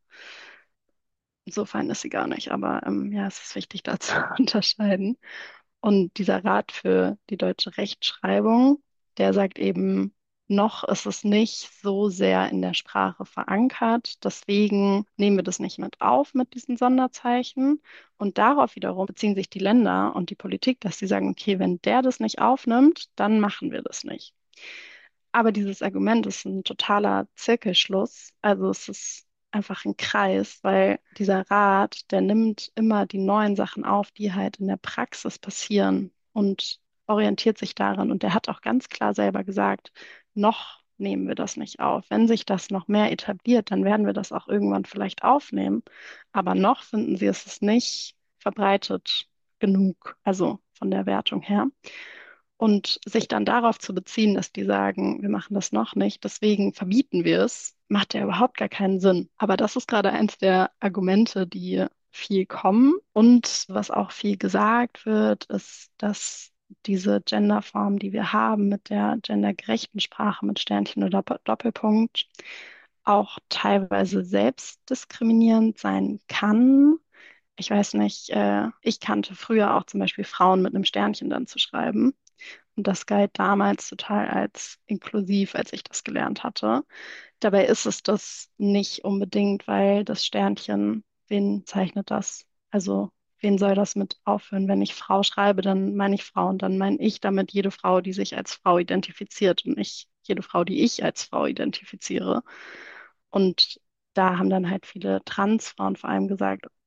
So fein ist sie gar nicht, aber ähm, ja, es ist wichtig, da zu unterscheiden. Und dieser Rat für die deutsche Rechtschreibung, der sagt eben, noch ist es nicht so sehr in der Sprache verankert. Deswegen nehmen wir das nicht mit auf mit diesen Sonderzeichen. Und darauf wiederum beziehen sich die Länder und die Politik, dass sie sagen, okay, wenn der das nicht aufnimmt, dann machen wir das nicht. Aber dieses Argument ist ein totaler Zirkelschluss. Also es ist einfach ein Kreis, weil dieser Rat, der nimmt immer die neuen Sachen auf, die halt in der Praxis passieren und orientiert sich daran. Und der hat auch ganz klar selber gesagt, noch nehmen wir das nicht auf. Wenn sich das noch mehr etabliert, dann werden wir das auch irgendwann vielleicht aufnehmen. Aber noch finden sie, es ist nicht verbreitet genug, also von der Wertung her. Und sich dann darauf zu beziehen, dass die sagen, wir machen das noch nicht, deswegen verbieten wir es, macht ja überhaupt gar keinen Sinn. Aber das ist gerade eins der Argumente, die viel kommen. Und was auch viel gesagt wird, ist, dass diese Genderform, die wir haben mit der gendergerechten Sprache, mit Sternchen oder Dopp- Doppelpunkt, auch teilweise selbstdiskriminierend sein kann. Ich weiß nicht, äh, ich kannte früher auch zum Beispiel Frauen mit einem Sternchen dann zu schreiben. Und das galt damals total als inklusiv, als ich das gelernt hatte. Dabei ist es das nicht unbedingt, weil das Sternchen, wen zeichnet das? Also, wen soll das mit aufhören? Wenn ich Frau schreibe, dann meine ich Frau und dann meine ich damit jede Frau, die sich als Frau identifiziert und nicht jede Frau, die ich als Frau identifiziere. Und da haben dann halt viele Transfrauen vor allem gesagt,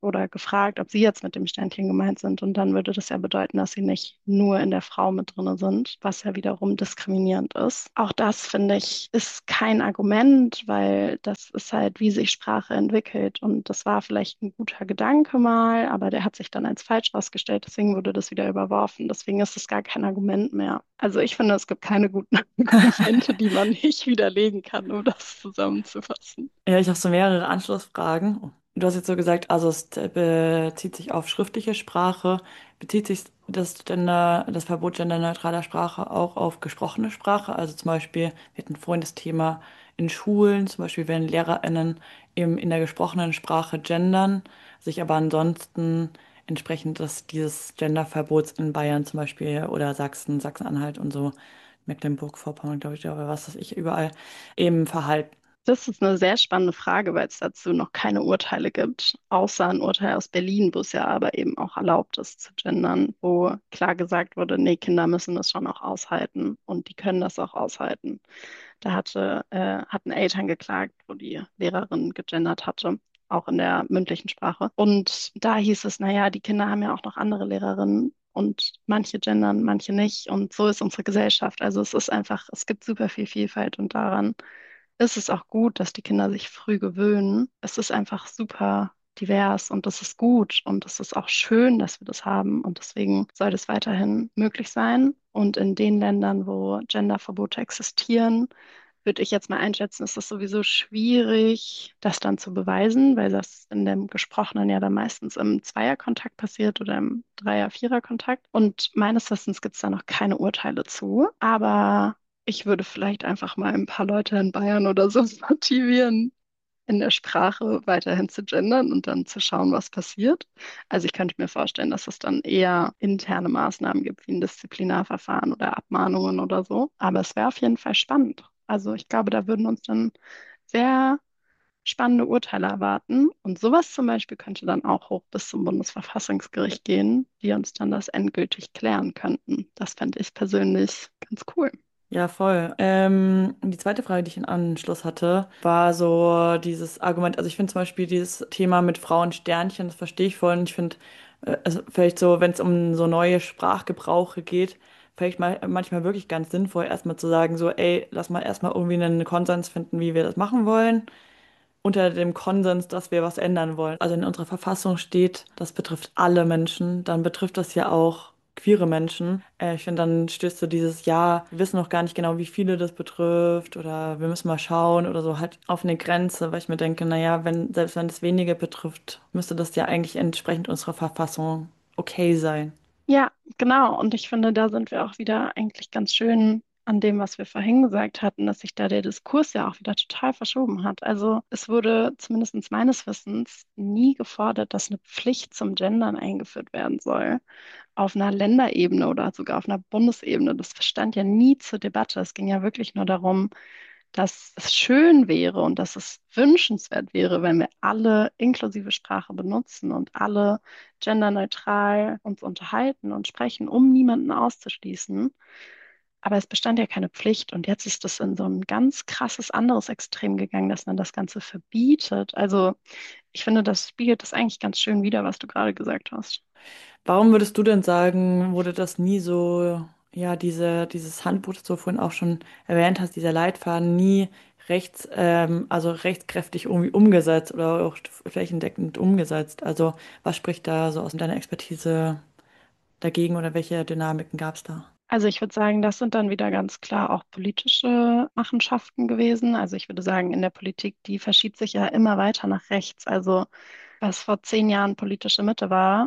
oder gefragt, ob sie jetzt mit dem Sternchen gemeint sind. Und dann würde das ja bedeuten, dass sie nicht nur in der Frau mit drinne sind, was ja wiederum diskriminierend ist. Auch das, finde ich, ist kein Argument, weil das ist halt, wie sich Sprache entwickelt. Und das war vielleicht ein guter Gedanke mal, aber der hat sich dann als falsch herausgestellt. Deswegen wurde das wieder überworfen. Deswegen ist es gar kein Argument mehr. Also ich finde, es gibt keine guten Argumente, die man nicht widerlegen kann, um das zusammenzufassen. Ja, ich habe so mehrere Anschlussfragen. Du hast jetzt so gesagt, also es bezieht sich auf schriftliche Sprache, bezieht sich das Gender, das Verbot genderneutraler Sprache auch auf gesprochene Sprache? Also zum Beispiel, wir hatten vorhin das Thema in Schulen, zum Beispiel wenn LehrerInnen eben in der gesprochenen Sprache gendern, sich aber ansonsten entsprechend des, dieses Genderverbots in Bayern zum Beispiel oder Sachsen, Sachsen-Anhalt und so, Mecklenburg-Vorpommern, glaube ich, aber was weiß ich, überall eben verhalten. Das ist eine sehr spannende Frage, weil es dazu noch keine Urteile gibt, außer ein Urteil aus Berlin, wo es ja aber eben auch erlaubt ist zu gendern, wo klar gesagt wurde, nee, Kinder müssen das schon auch aushalten und die können das auch aushalten. Da hatte, äh, hatten Eltern geklagt, wo die Lehrerin gegendert hatte, auch in der mündlichen Sprache. Und da hieß es, naja, die Kinder haben ja auch noch andere Lehrerinnen. Und manche gendern, manche nicht. Und so ist unsere Gesellschaft. Also es ist einfach, es gibt super viel Vielfalt und daran ist es auch gut, dass die Kinder sich früh gewöhnen. Es ist einfach super divers und das ist gut und es ist auch schön, dass wir das haben und deswegen soll das weiterhin möglich sein. Und in den Ländern, wo Genderverbote existieren, würde ich jetzt mal einschätzen, ist es sowieso schwierig, das dann zu beweisen, weil das in dem Gesprochenen ja dann meistens im Zweierkontakt passiert oder im Dreier-Vierer-Kontakt. Und meines Wissens gibt es da noch keine Urteile zu. Aber ich würde vielleicht einfach mal ein paar Leute in Bayern oder so motivieren, in der Sprache weiterhin zu gendern und dann zu schauen, was passiert. Also ich könnte mir vorstellen, dass es dann eher interne Maßnahmen gibt, wie ein Disziplinarverfahren oder Abmahnungen oder so. Aber es wäre auf jeden Fall spannend. Also ich glaube, da würden uns dann sehr spannende Urteile erwarten. Und sowas zum Beispiel könnte dann auch hoch bis zum Bundesverfassungsgericht gehen, die uns dann das endgültig klären könnten. Das fände ich persönlich ganz cool. Ja, voll. Ähm, die zweite Frage, die ich im Anschluss hatte, war so dieses Argument, also ich finde zum Beispiel dieses Thema mit Frauensternchen, das verstehe ich voll und ich finde, äh, also vielleicht so, wenn es um so neue Sprachgebrauche geht, vielleicht mal manchmal wirklich ganz sinnvoll, erstmal zu sagen, so, ey, lass mal erstmal irgendwie einen Konsens finden, wie wir das machen wollen unter dem Konsens, dass wir was ändern wollen. Also in unserer Verfassung steht, das betrifft alle Menschen, dann betrifft das ja auch queere Menschen. Äh, ich finde, dann stößt so dieses, ja, wir wissen noch gar nicht genau, wie viele das betrifft oder wir müssen mal schauen oder so halt auf eine Grenze, weil ich mir denke, naja, wenn, selbst wenn es wenige betrifft, müsste das ja eigentlich entsprechend unserer Verfassung okay sein. Ja, genau. Und ich finde, da sind wir auch wieder eigentlich ganz schön an dem, was wir vorhin gesagt hatten, dass sich da der Diskurs ja auch wieder total verschoben hat. Also es wurde zumindest meines Wissens nie gefordert, dass eine Pflicht zum Gendern eingeführt werden soll. Auf einer Länderebene oder sogar auf einer Bundesebene. Das stand ja nie zur Debatte. Es ging ja wirklich nur darum, dass es schön wäre und dass es wünschenswert wäre, wenn wir alle inklusive Sprache benutzen und alle genderneutral uns unterhalten und sprechen, um niemanden auszuschließen. Aber es bestand ja keine Pflicht und jetzt ist es in so ein ganz krasses anderes Extrem gegangen, dass man das Ganze verbietet. Also ich finde, das spiegelt das eigentlich ganz schön wider, was du gerade gesagt hast. Warum würdest du denn sagen, wurde das nie so, ja, diese, dieses Handbuch, das du vorhin auch schon erwähnt hast, dieser Leitfaden nie rechts, ähm, also rechtskräftig irgendwie umgesetzt oder auch flächendeckend umgesetzt? Also was spricht da so aus deiner Expertise dagegen oder welche Dynamiken gab es da? Also ich würde sagen, das sind dann wieder ganz klar auch politische Machenschaften gewesen. Also ich würde sagen, in der Politik, die verschiebt sich ja immer weiter nach rechts. Also was vor zehn Jahren politische Mitte war,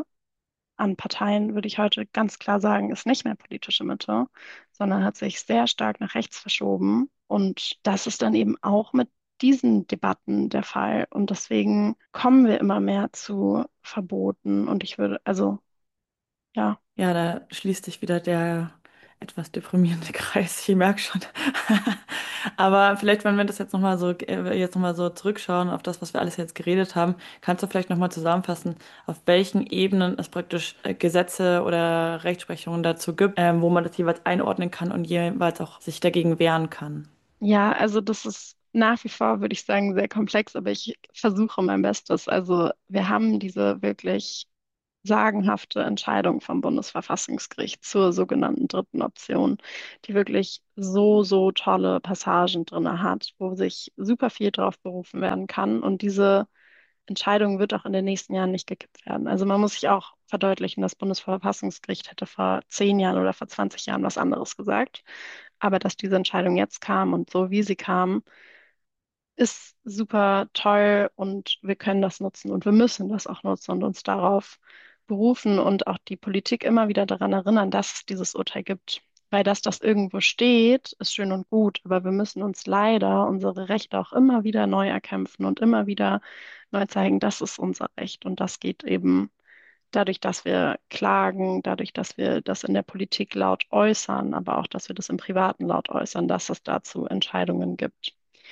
an Parteien würde ich heute ganz klar sagen, ist nicht mehr politische Mitte, sondern hat sich sehr stark nach rechts verschoben. Und das ist dann eben auch mit diesen Debatten der Fall. Und deswegen kommen wir immer mehr zu Verboten. Und ich würde, also ja. Ja, da schließt sich wieder der etwas deprimierende Kreis. Ich merke schon. Aber vielleicht, wenn wir das jetzt nochmal so, äh, jetzt noch mal so zurückschauen auf das, was wir alles jetzt geredet haben, kannst du vielleicht nochmal zusammenfassen, auf welchen Ebenen es praktisch äh, Gesetze oder Rechtsprechungen dazu gibt, ähm, wo man das jeweils einordnen kann und jeweils auch sich dagegen wehren kann. Ja, also das ist nach wie vor, würde ich sagen, sehr komplex, aber ich versuche mein Bestes. Also wir haben diese wirklich sagenhafte Entscheidung vom Bundesverfassungsgericht zur sogenannten dritten Option, die wirklich so, so tolle Passagen drin hat, wo sich super viel drauf berufen werden kann. Und diese Entscheidung wird auch in den nächsten Jahren nicht gekippt werden. Also man muss sich auch verdeutlichen, das Bundesverfassungsgericht hätte vor zehn Jahren oder vor zwanzig Jahren was anderes gesagt. Aber dass diese Entscheidung jetzt kam und so wie sie kam, ist super toll und wir können das nutzen und wir müssen das auch nutzen und uns darauf berufen und auch die Politik immer wieder daran erinnern, dass es dieses Urteil gibt. Weil dass das irgendwo steht, ist schön und gut, aber wir müssen uns leider unsere Rechte auch immer wieder neu erkämpfen und immer wieder neu zeigen, das ist unser Recht und das geht eben dadurch, dass wir klagen, dadurch, dass wir das in der Politik laut äußern, aber auch, dass wir das im Privaten laut äußern, dass es dazu Entscheidungen gibt.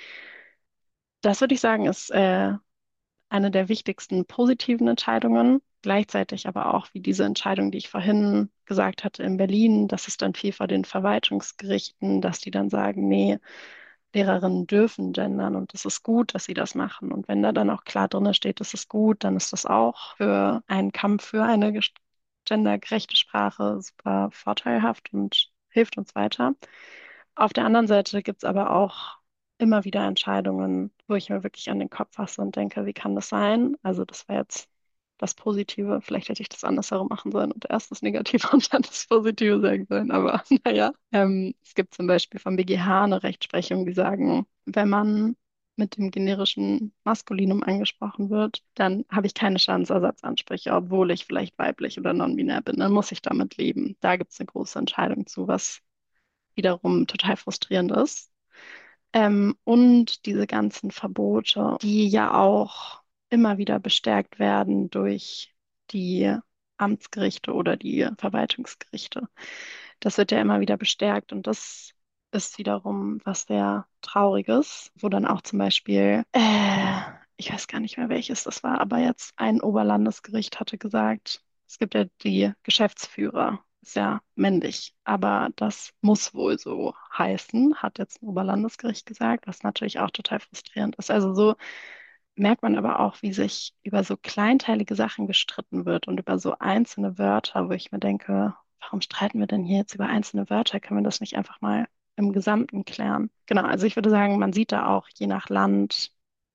Das würde ich sagen, ist äh, eine der wichtigsten positiven Entscheidungen. Gleichzeitig aber auch wie diese Entscheidung, die ich vorhin gesagt hatte in Berlin, das ist dann viel vor den Verwaltungsgerichten, dass die dann sagen, nee, Lehrerinnen dürfen gendern und es ist gut, dass sie das machen. Und wenn da dann auch klar drin steht, das ist gut, dann ist das auch für einen Kampf für eine ges- gendergerechte Sprache super vorteilhaft und hilft uns weiter. Auf der anderen Seite gibt es aber auch immer wieder Entscheidungen, wo ich mir wirklich an den Kopf fasse und denke, wie kann das sein? Also das war jetzt das Positive. Vielleicht hätte ich das andersherum machen sollen und erst das Negative und dann das Positive sagen sollen. Aber naja, ähm, es gibt zum Beispiel vom B G H eine Rechtsprechung, die sagen, wenn man mit dem generischen Maskulinum angesprochen wird, dann habe ich keine Schadensersatzansprüche, obwohl ich vielleicht weiblich oder non-binär bin. Dann muss ich damit leben. Da gibt es eine große Entscheidung zu, was wiederum total frustrierend ist. Ähm, und diese ganzen Verbote, die ja auch immer wieder bestärkt werden durch die Amtsgerichte oder die Verwaltungsgerichte. Das wird ja immer wieder bestärkt und das ist wiederum was sehr Trauriges, wo dann auch zum Beispiel, äh, ich weiß gar nicht mehr welches das war, aber jetzt ein Oberlandesgericht hatte gesagt, es gibt ja die Geschäftsführer, ist ja männlich, aber das muss wohl so heißen, hat jetzt ein Oberlandesgericht gesagt, was natürlich auch total frustrierend ist. Also so merkt man aber auch, wie sich über so kleinteilige Sachen gestritten wird und über so einzelne Wörter, wo ich mir denke, warum streiten wir denn hier jetzt über einzelne Wörter? Können wir das nicht einfach mal im Gesamten klären? Genau, also ich würde sagen, man sieht da auch je nach Land,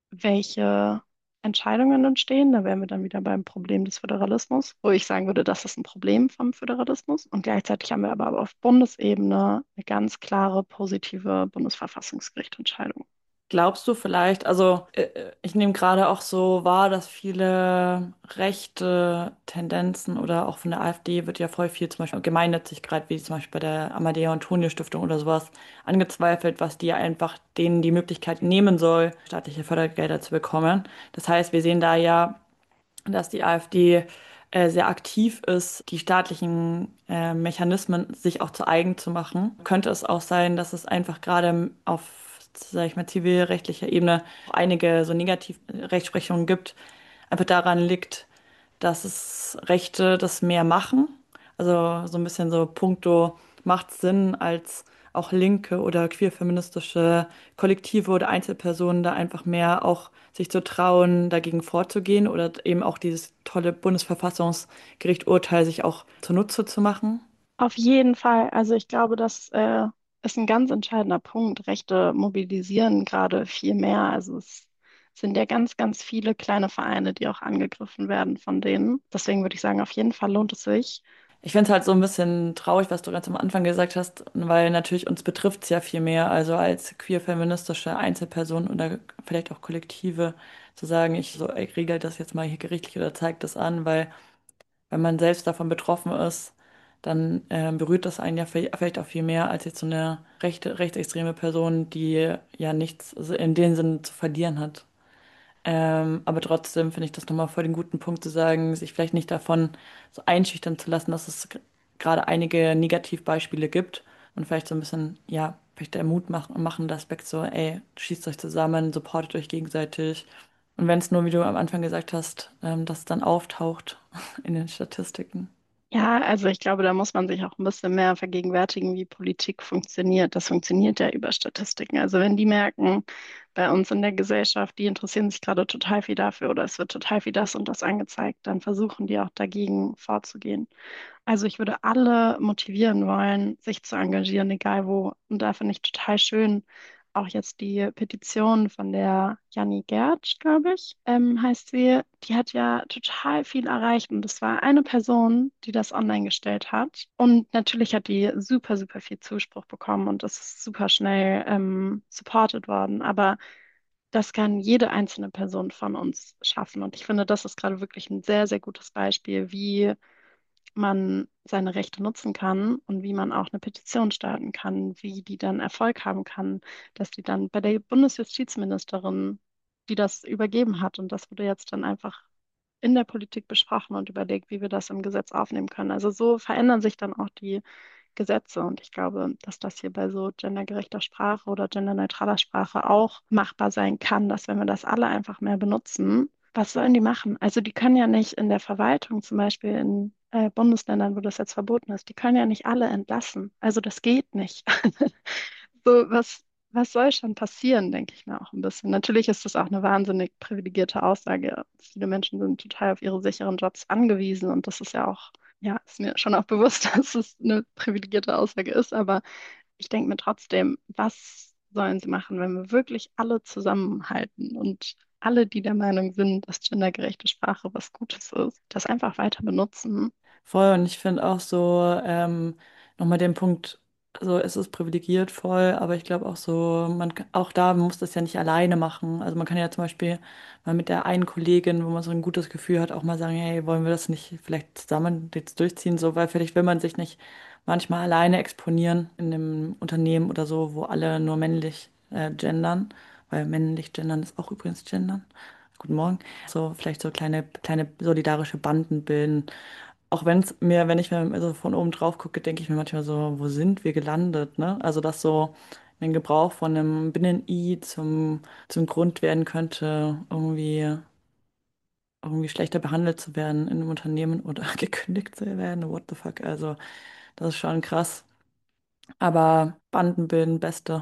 welche Entscheidungen entstehen. Da wären wir dann wieder beim Problem des Föderalismus, wo ich sagen würde, das ist ein Problem vom Föderalismus. Und gleichzeitig haben wir aber auf Bundesebene eine ganz klare positive Bundesverfassungsgerichtentscheidung. Glaubst du vielleicht, also äh, äh, ich nehme gerade auch so wahr, dass viele rechte Tendenzen oder auch von der AfD wird ja voll viel zum Beispiel gemeinnützig, gerade wie zum Beispiel bei der Amadeo Antonio Stiftung oder sowas, angezweifelt, was die einfach denen die Möglichkeit nehmen soll, staatliche Fördergelder zu bekommen. Das heißt, wir sehen da ja, dass die AfD äh, sehr aktiv ist, die staatlichen äh, Mechanismen sich auch zu eigen zu machen. Könnte es auch sein, dass es einfach gerade auf, sag ich mal, zivilrechtlicher Ebene einige so Negativrechtsprechungen gibt, einfach daran liegt, dass es Rechte das mehr machen. Also so ein bisschen so puncto macht Sinn, als auch linke oder queer-feministische Kollektive oder Einzelpersonen da einfach mehr auch sich zu trauen, dagegen vorzugehen oder eben auch dieses tolle Bundesverfassungsgericht-Urteil sich auch zunutze zu machen. Auf jeden Fall. Also ich glaube, das äh, ist ein ganz entscheidender Punkt. Rechte mobilisieren gerade viel mehr. Also es sind ja ganz, ganz viele kleine Vereine, die auch angegriffen werden von denen. Deswegen würde ich sagen, auf jeden Fall lohnt es sich. Ich finde es halt so ein bisschen traurig, was du ganz am Anfang gesagt hast, weil natürlich uns betrifft es ja viel mehr, also als queer-feministische Einzelpersonen oder vielleicht auch Kollektive zu sagen, ich so, ich regel das jetzt mal hier gerichtlich oder zeige das an, weil wenn man selbst davon betroffen ist, dann äh, berührt das einen ja vi- vielleicht auch viel mehr als jetzt so eine rechte, rechtsextreme Person, die ja nichts in dem Sinne zu verlieren hat. Ähm, aber trotzdem finde ich das nochmal voll den guten Punkt zu sagen, sich vielleicht nicht davon so einschüchtern zu lassen, dass es g- gerade einige Negativbeispiele gibt und vielleicht so ein bisschen, ja, vielleicht der Mut machen, machen, der Aspekt so, ey, schießt euch zusammen, supportet euch gegenseitig. Und wenn es nur, wie du am Anfang gesagt hast, ähm, dass es dann auftaucht in den Statistiken. Ja, also ich glaube, da muss man sich auch ein bisschen mehr vergegenwärtigen, wie Politik funktioniert. Das funktioniert ja über Statistiken. Also wenn die merken, bei uns in der Gesellschaft, die interessieren sich gerade total viel dafür oder es wird total viel das und das angezeigt, dann versuchen die auch dagegen vorzugehen. Also ich würde alle motivieren wollen, sich zu engagieren, egal wo. Und da finde ich total schön, auch jetzt die Petition von der Janni Gertsch, glaube ich, ähm, heißt sie. Die hat ja total viel erreicht und das war eine Person, die das online gestellt hat. Und natürlich hat die super, super viel Zuspruch bekommen und das ist super schnell ähm, supported worden. Aber das kann jede einzelne Person von uns schaffen. Und ich finde, das ist gerade wirklich ein sehr, sehr gutes Beispiel, wie man seine Rechte nutzen kann und wie man auch eine Petition starten kann, wie die dann Erfolg haben kann, dass die dann bei der Bundesjustizministerin, die das übergeben hat, und das wurde jetzt dann einfach in der Politik besprochen und überlegt, wie wir das im Gesetz aufnehmen können. Also so verändern sich dann auch die Gesetze und ich glaube, dass das hier bei so gendergerechter Sprache oder genderneutraler Sprache auch machbar sein kann, dass wenn wir das alle einfach mehr benutzen, was sollen die machen? Also die können ja nicht in der Verwaltung, zum Beispiel in äh, Bundesländern, wo das jetzt verboten ist, die können ja nicht alle entlassen. Also das geht nicht. So, was, was soll schon passieren, denke ich mir auch ein bisschen. Natürlich ist das auch eine wahnsinnig privilegierte Aussage. Viele Menschen sind total auf ihre sicheren Jobs angewiesen und das ist ja auch, ja, ist mir schon auch bewusst, dass es eine privilegierte Aussage ist, aber ich denke mir trotzdem, was sollen sie machen, wenn wir wirklich alle zusammenhalten und alle, die der Meinung sind, dass gendergerechte Sprache was Gutes ist, das einfach weiter benutzen. Voll, und ich finde auch so, ähm, nochmal den Punkt, so es ist privilegiert voll, aber ich glaube auch so, man kann- auch da man muss das ja nicht alleine machen. Also man kann ja zum Beispiel mal mit der einen Kollegin, wo man so ein gutes Gefühl hat, auch mal sagen, hey, wollen wir das nicht vielleicht zusammen jetzt durchziehen, so, weil vielleicht will man sich nicht manchmal alleine exponieren in einem Unternehmen oder so, wo alle nur männlich äh, gendern, weil männlich gendern ist auch übrigens gendern. Guten Morgen. So vielleicht so kleine, kleine solidarische Banden bilden, auch wenn es mir, wenn ich mir so von oben drauf gucke, denke ich mir manchmal so, wo sind wir gelandet, ne? Also, dass so ein Gebrauch von einem Binnen-I zum, zum Grund werden könnte, irgendwie, irgendwie schlechter behandelt zu werden in einem Unternehmen oder gekündigt zu werden. What the fuck? Also, das ist schon krass. Aber Bandenbilden, beste.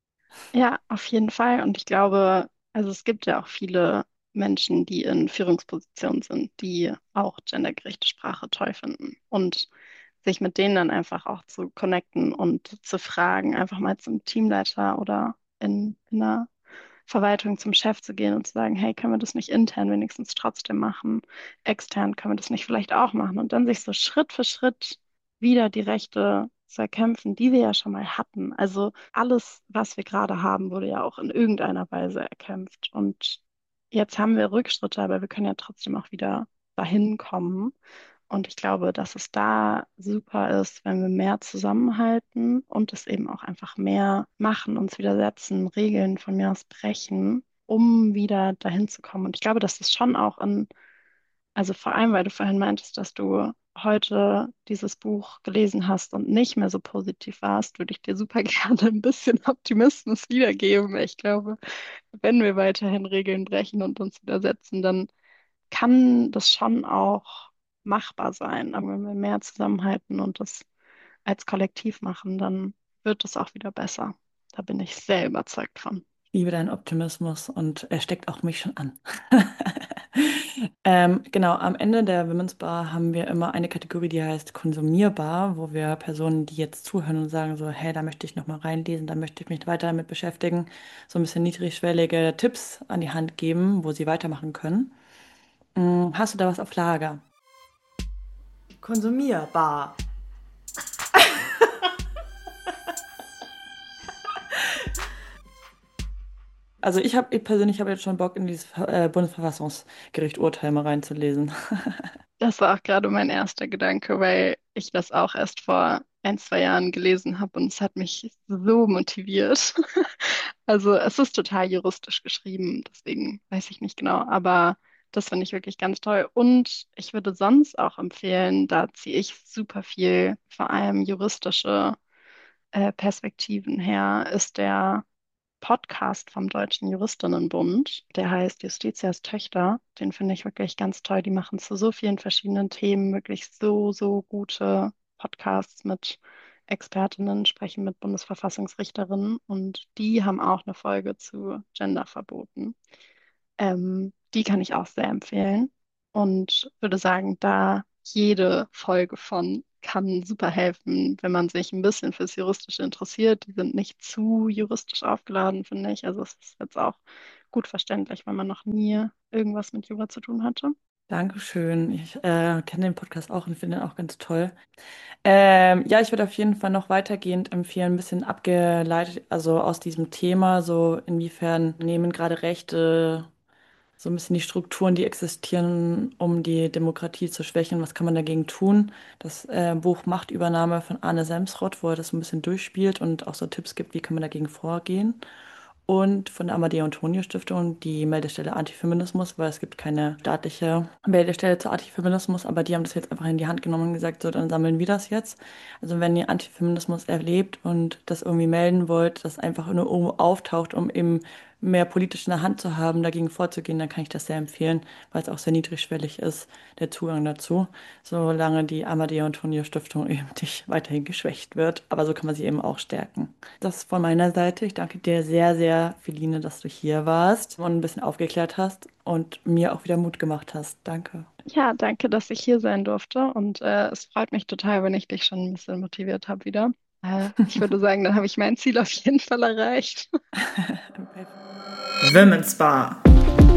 Ja, auf jeden Fall. Und ich glaube, also es gibt ja auch viele Menschen, die in Führungspositionen sind, die auch gendergerechte Sprache toll finden. Und sich mit denen dann einfach auch zu connecten und zu fragen, einfach mal zum Teamleiter oder in, in einer Verwaltung zum Chef zu gehen und zu sagen, hey, können wir das nicht intern wenigstens trotzdem machen? Extern können wir das nicht vielleicht auch machen? Und dann sich so Schritt für Schritt wieder die Rechte zu erkämpfen, die wir ja schon mal hatten. Also alles, was wir gerade haben, wurde ja auch in irgendeiner Weise erkämpft. Und jetzt haben wir Rückschritte, aber wir können ja trotzdem auch wieder dahin kommen. Und ich glaube, dass es da super ist, wenn wir mehr zusammenhalten und es eben auch einfach mehr machen, uns widersetzen, Regeln von mir aus brechen, um wieder dahin zu kommen. Und ich glaube, dass das schon auch in, also vor allem, weil du vorhin meintest, dass du heute dieses Buch gelesen hast und nicht mehr so positiv warst, würde ich dir super gerne ein bisschen Optimismus wiedergeben. Ich glaube, wenn wir weiterhin Regeln brechen und uns widersetzen, dann kann das schon auch machbar sein. Aber wenn wir mehr zusammenhalten und das als Kollektiv machen, dann wird es auch wieder besser. Da bin ich sehr überzeugt von. Ich liebe deinen Optimismus und er steckt auch mich schon an. Ähm, genau, am Ende der Women's Bar haben wir immer eine Kategorie, die heißt konsumierbar, wo wir Personen, die jetzt zuhören und sagen so, hey, da möchte ich noch mal reinlesen, da möchte ich mich weiter damit beschäftigen, so ein bisschen niedrigschwellige Tipps an die Hand geben, wo sie weitermachen können. Hm, hast du da was auf Lager? Konsumierbar. Also ich habe ich persönlich habe jetzt schon Bock, in dieses äh, Bundesverfassungsgericht Urteil mal reinzulesen. Das war auch gerade mein erster Gedanke, weil ich das auch erst vor ein, zwei Jahren gelesen habe und es hat mich so motiviert. Also es ist total juristisch geschrieben, deswegen weiß ich nicht genau, aber das finde ich wirklich ganz toll. Und ich würde sonst auch empfehlen, da ziehe ich super viel, vor allem juristische äh, Perspektiven her, ist der Podcast vom Deutschen Juristinnenbund. Der heißt Justitias Töchter. Den finde ich wirklich ganz toll. Die machen zu so vielen verschiedenen Themen wirklich so, so gute Podcasts mit Expertinnen, sprechen mit Bundesverfassungsrichterinnen und die haben auch eine Folge zu Genderverboten. Ähm, die kann ich auch sehr empfehlen und würde sagen, da jede Folge von kann super helfen, wenn man sich ein bisschen fürs Juristische interessiert. Die sind nicht zu juristisch aufgeladen, finde ich. Also es ist jetzt auch gut verständlich, wenn man noch nie irgendwas mit Jura zu tun hatte. Dankeschön. Ich äh, kenne den Podcast auch und finde ihn auch ganz toll. Ähm, ja, ich würde auf jeden Fall noch weitergehend empfehlen, ein bisschen abgeleitet, also aus diesem Thema, so inwiefern nehmen gerade Rechte so ein bisschen die Strukturen, die existieren, um die Demokratie zu schwächen. Was kann man dagegen tun? Das äh, Buch Machtübernahme von Arne Semsrott, wo er das so ein bisschen durchspielt und auch so Tipps gibt, wie kann man dagegen vorgehen. Und von der Amadeo Antonio Stiftung die Meldestelle Antifeminismus, weil es gibt keine staatliche Meldestelle zu Antifeminismus, aber die haben das jetzt einfach in die Hand genommen und gesagt, so, dann sammeln wir das jetzt. Also wenn ihr Antifeminismus erlebt und das irgendwie melden wollt, das einfach nur irgendwo auftaucht, um eben mehr politisch in der Hand zu haben, dagegen vorzugehen, dann kann ich das sehr empfehlen, weil es auch sehr niedrigschwellig ist, der Zugang dazu, solange die Amadeo Antonio Stiftung eben nicht weiterhin geschwächt wird. Aber so kann man sie eben auch stärken. Das von meiner Seite. Ich danke dir sehr, sehr, Feline, dass du hier warst und ein bisschen aufgeklärt hast und mir auch wieder Mut gemacht hast. Danke. Ja, danke, dass ich hier sein durfte und äh, es freut mich total, wenn ich dich schon ein bisschen motiviert habe wieder. Äh, ich würde sagen, dann habe ich mein Ziel auf jeden Fall erreicht. Women's Bar.